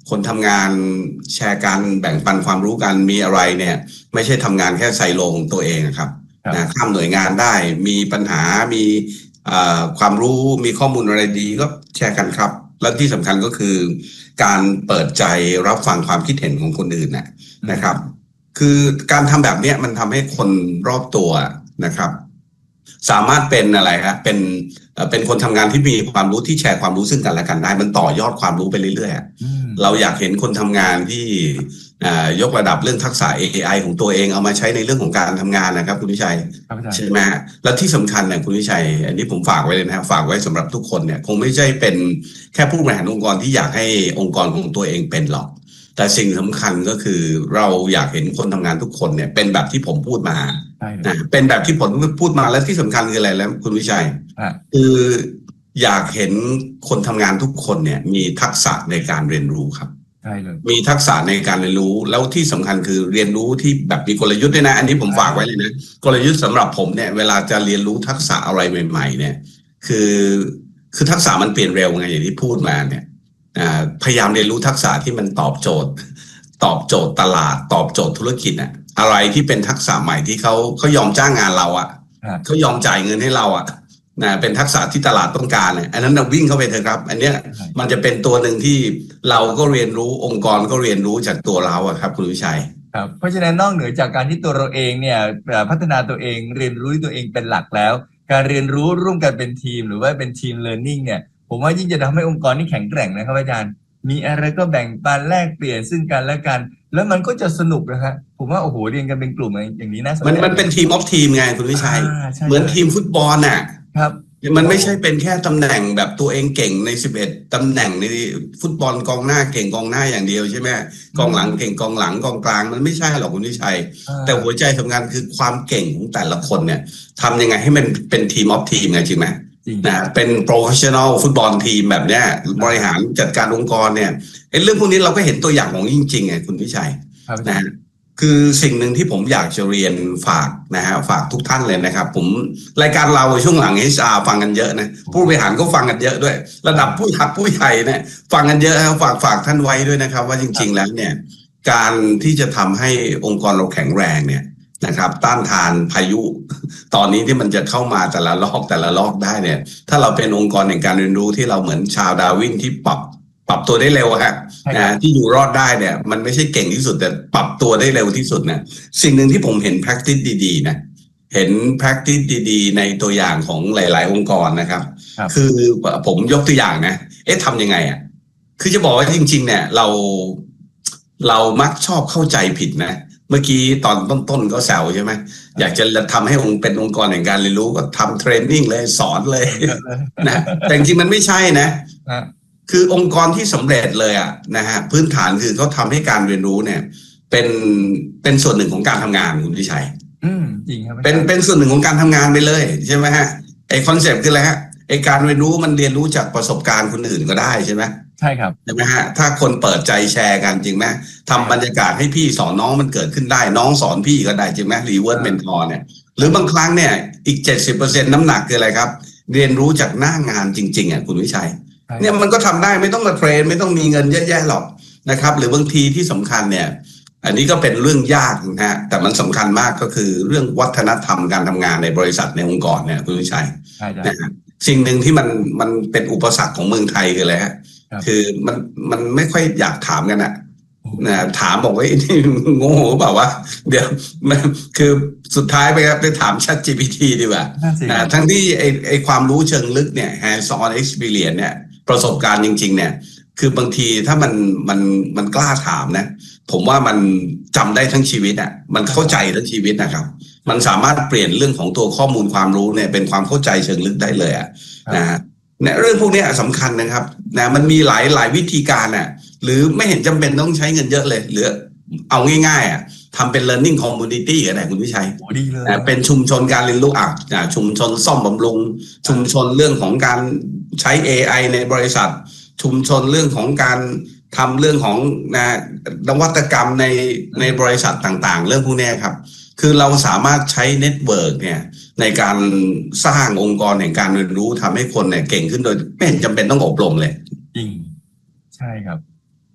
S15: คนทำงานแชร์กันแบ่งปันความรู้กันมีอะไรเนี่ยไม่ใช่ทำงานแค่ไซโลของตัวเองครับนะข้ามหน่วยงานได้มีปัญหามีความรู้มีข้อมูลอะไรดีก็แชร์กันครับและที่สำคัญก็คือการเปิดใจรับฟังความคิดเห็นของคนอื่นนะครับคือการทำแบบนี้มันทำให้คนรอบตัวนะครับสามารถเป็นอะไรครับเป็นเป็นคนทำงานที่มีความรู้ที่แชร์ความรู้ซึ่งกันและกันได้มันต่อยอดความรู้ไปเรื่อยๆเราอยากเห็นคนทำงานที่ยกระดับเรื่องทักษะ เอ ไอ ของตัวเองเอามาใช้ในเรื่องของการทำงานนะครับคุณวิชัยใช่ไหมและที่สำคัญเนี่ยคุณวิชัยอันนี้ผมฝากไว้เลยนะครับฝากไว้สำหรับทุกคนเนี่ยคงไม่ใช่เป็นแค่ผู้บริหารองค์กรที่อยากให้องค์กรของตัวเองเป็นหรอกแต่สิ่งสำคัญก็คือเราอยากเห็นคนทำงานทุกคนเนี่ยเป็นแบบที่ผมพูดมานะเป็นแบบที่ผมพูดมาและที่สำคัญคืออะไรแล้วคุณวิชัยคืออยากเห็นคนทำงานทุกคนเนี่ยมีทักษะในการเรียนรู้ครับมีทักษะในการเรียนรู้แล้วที่สำคัญคือเรียนรู้ที่แบบมีกลยุทธ์ด้วยนะอันนี้ผมฝากไว้เลยนะกลยุทธ์สำหรับผมเนี่ยเวลาจะเรียนรู้ทักษะอะไรใหม่ๆเนี่ยคือคือทักษะมันเปลี่ยนเร็วไงอย่างที่พูดมาเนี่ยพยายามเรียนรู้ทักษะที่มันตอบโจทย์ตอบโจทย์ตลาดตอบโจทย์ธุรกิจอะอะไรที่เป็นทักษะใหม่ที่เขาเขายอมจ้างงานเราอะเขายอมจ่ายเงินให้เราอะนะเป็นทักษะที่ตลาดต้องการเนี่ยอันนั้นเราวิ่งเข้าไปเถอะครับอันเนี้ยมันจะเป็นตัวหนึ่งที่เราก็เรียนรู้องค์กรก็เรียนรู้จากตัวเราอะครับคุณวิชัย
S14: ครับเพราะฉะนั้นนอกเหนือจากการที่ตัวเราเองเนี่ยพัฒนาตัวเองเรียนรู้ตัวเองเป็นหลักแล้วการเรียนรู้ร่วมกันเป็นทีมหรือว่าเป็นทีมเลิร์นนิ่งเนี่ยผมว่ายิ่งจะทำให้องค์กรนี่แข็งแกร่งนะครับอาจารย์มีอะไรก็แบ่งปันแลกเปลี่ยนซึ่งกันและกันแล้วมันก็จะสนุกนะครับผมว่าโอ้โหเรียนกันเป็นกลุ่มอย่างนี้น่าสนใจ
S15: มันมันเป็นทีมออฟทีมไงคุณวิชัยเหมือนทีมฟุตบอลน่ะ
S14: ครับ
S15: มันไม่ใช่เป็นแค่ตำแหน่งแบบตัวเองเก่งในสิบเอ็ดตำแหน่งในฟุตบอลกองหน้าเก่งกองหน้าอย่างเดียวใช่ไหมกองหลังเก่งกองหลังกองกลางมันไม่ใช่หรอกคุณวิชัยแต่หัวใจสำคัญคือความเก่งของแต่ละคนเนี่ยทำยังไงให้มันเป็นทีมออฟทีมไงจริงไหมนะเป็นโปรเฟชชั่นอลฟุตบอลทีมแบบเนี้ยบริหารจัดการองค์กรเนี่ยไอ้เรื่องพวกนี้เราก็เห็นตัวอย่างของจริงๆไงคุณวิชัยนะคือสิ่งหนึ่งที่ผมอยากจะเรียนฝากนะฮะฝากทุกท่านเลยนะครับผมรายการเราช่วงหลัง เอช อาร์ ฟังกันเยอะนะผู้บริหารก็ฟังกันเยอะด้วยระดับผู้หักผู้ใหญ่เนี่ยฟังกันเยอะฝากฝากท่านไว้ด้วยนะครับว่าจริงๆแล้วเนี่ยการที่จะทำให้องค์กรเราแข็งแรงเนี่ยนะครับต้านทานพายุตอนนี้ที่มันจะเข้ามาแต่ละลอกแต่ละลอกได้เนี่ยถ้าเราเป็นองค์กรแห่งการเรียนรู้ที่เราเหมือนชาวดาร์วินที่ปรับปรับตัวได้เร็วฮะนะที่อยู่รอดได้เนี่ยมันไม่ใช่เก่งที่สุดแต่ปรับตัวได้เร็วที่สุดนะสิ่งหนึ่งที่ผมเห็น practice ดีๆนะเห็น practice ดีๆในตัวอย่างของหลายๆองค์กรนะครับคือผมยกตัวอย่างนะเอ๊ะทำยังไงอ่ะคือจะบอกว่าจริงๆเนี่ยเราเรามักชอบเข้าใจผิดนะเมื่อกี้ตอนต้นๆก็แซวใช่ไหมอยากจะทำให้องค์เป็นองค์กรแห่งการเรียนรู้ก็ทำเทรนนิ่งเลยสอนเลยนะแต่จริงๆมันไม่ใช่นะคือองค์กรที่สำเร็จเลยอ่ะนะฮะพื้นฐานคือเขาทำให้การเรียนรู้เนี่ยเป็นเป็นส่วนหนึ่งของการทำงานคุณวิชัย
S14: อืมจริงครับ
S15: เป็นเป็นส่วนหนึ่งของการทำงานไปเลยใช่ไหมฮะไอคอนเซปต์คืออะไรฮะไอการเรียนรู้มันเรียนรู้จากประสบการณ์คนอื่นก็ได้ใช่ไหม
S14: ใช่ครับ
S15: ใช่ไหมฮะถ้าคนเปิดใจแชร์กันจริงไหมทำบรรยากาศให้พี่สอนน้องมันเกิดขึ้นได้น้องสอนพี่ก็ได้จริงไหมรีเวิร์สเมนทอร์เนี่ยหรือบางครั้งเนี่ยอีก เจ็ดสิบเปอร์เซ็นต์ น้ำหนักคืออะไรครับเรียนรู้จากหน้างานจริงๆอ่ะคุณวิชัยเนี่ยมันก็ทำได้ไม่ต้องมาเทรนไม่ต้องมีเงินเยอะแยะหรอกนะครับหรือบางทีที่สำคัญเนี่ยอันนี้ก็เป็นเรื่องยากนะฮะแต่มันสำคัญมากก็คือเรื่องวัฒนธรรมการทำงานในบริษัทในองค์กรเนี่ยคุณวิชัยนะฮะสิ่งหนึ่งที่มันมันเป็นอุปสรรคของเมืองไทยคืออะไรฮะคือมันมันไม่ค่อยอยากถามกันอะนะถามบอกว่านี่โง่หรือเปล่าวะเดี๋ยวคือสุดท้ายไปครับไปถาม Chat จี พี ที ดีกว่านะทั้งที่ไอไอความรู้เชิงลึกเนี่ย hands on experience เนี่ยประสบการณ์จริงๆเนี่ยคือบางทีถ้ามันมันมันกล้าถามนะผมว่ามันจำได้ทั้งชีวิตอ่ะมันเข้าใจทั้งชีวิตนะครับมันสามารถเปลี่ยนเรื่องของตัวข้อมูลความรู้เนี่ยเป็นความเข้าใจเชิงลึกได้เลยอ่ะนะฮะเนี่ยเรื่องพวกนี้สำคัญนะครับนะมันมีหลายหลายวิธีการอ่ะหรือไม่เห็นจำเป็นต้องใช้เงินเยอะเลยหรือเอาง่ายๆอ่ะทำเป็น learning community ก็ได้คุณวิชัยนะเป็นชุมชนการเรียนรู้อ่ะชุมชนซ่อมบำรุงชุมชนเรื่องของการใช้ เอ ไอ ในบริษัทชุมชนเรื่องของการทำเรื่องของนะนวัตกรรมในในบริษัทต่างๆเรื่องพวกนี้ครับคือเราสามารถใช้เน็ตเวิร์กเนี่ยในการสร้างองค์กรแห่งการเรียนรู้ทำให้คนเนี่ยเก่งขึ้นโดยไม่เห็นจำเป็นต้องอบรมเลย
S14: จริงใช่ครับ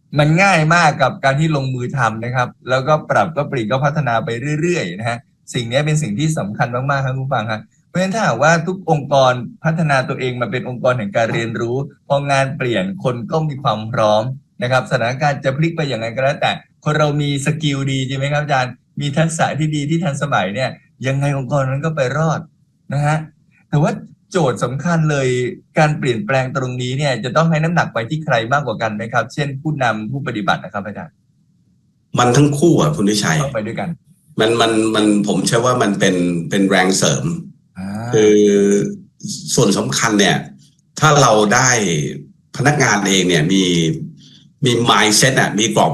S14: มันง่ายมากกับการที่ลงมือทำนะครับแล้วก็ปรับก็ปรีก็พัฒนาไปเรื่อยๆนะฮะสิ่งนี้เป็นสิ่งที่สำคัญมากๆครับคุณฟังครับเพราะฉะนั้นถ้าหากว่าทุกองค์กรพัฒนาตัวเองมาเป็นองค์กรแห่งการเรียนรู้พองานเปลี่ยนคนก็มีความพร้อมนะครับสถานการณ์จะพลิกไปอย่างไรก็แล้วแต่คนเรามีสกิลดีใช่ไหมครับอาจารย์มีทักษะที่ดีที่ทันสมัยเนี่ยยังไงองค์กรนั้นก็ไปรอดนะฮะแต่ว่าโจทย์สำคัญเลยการเปลี่ยนแปลงตรงนี้เนี่ยจะต้องให้น้ำหนักไปที่ใครมากกว่ากันไหมครับเช่นผู้นำผู้ปฏิบัตินะครับอาจารย์
S15: มันทั้งคู่อ่ะคุณวิชัย
S14: ต้องไปด้วยกัน
S15: มันมันมันผมเชื่อว่ามันเป็นเป็นแรงเสริมคือส่วนสำคัญเนี่ยถ้าเราได้พนักงานเองเนี่ยมีมี mindset อ่ะมีกรอบ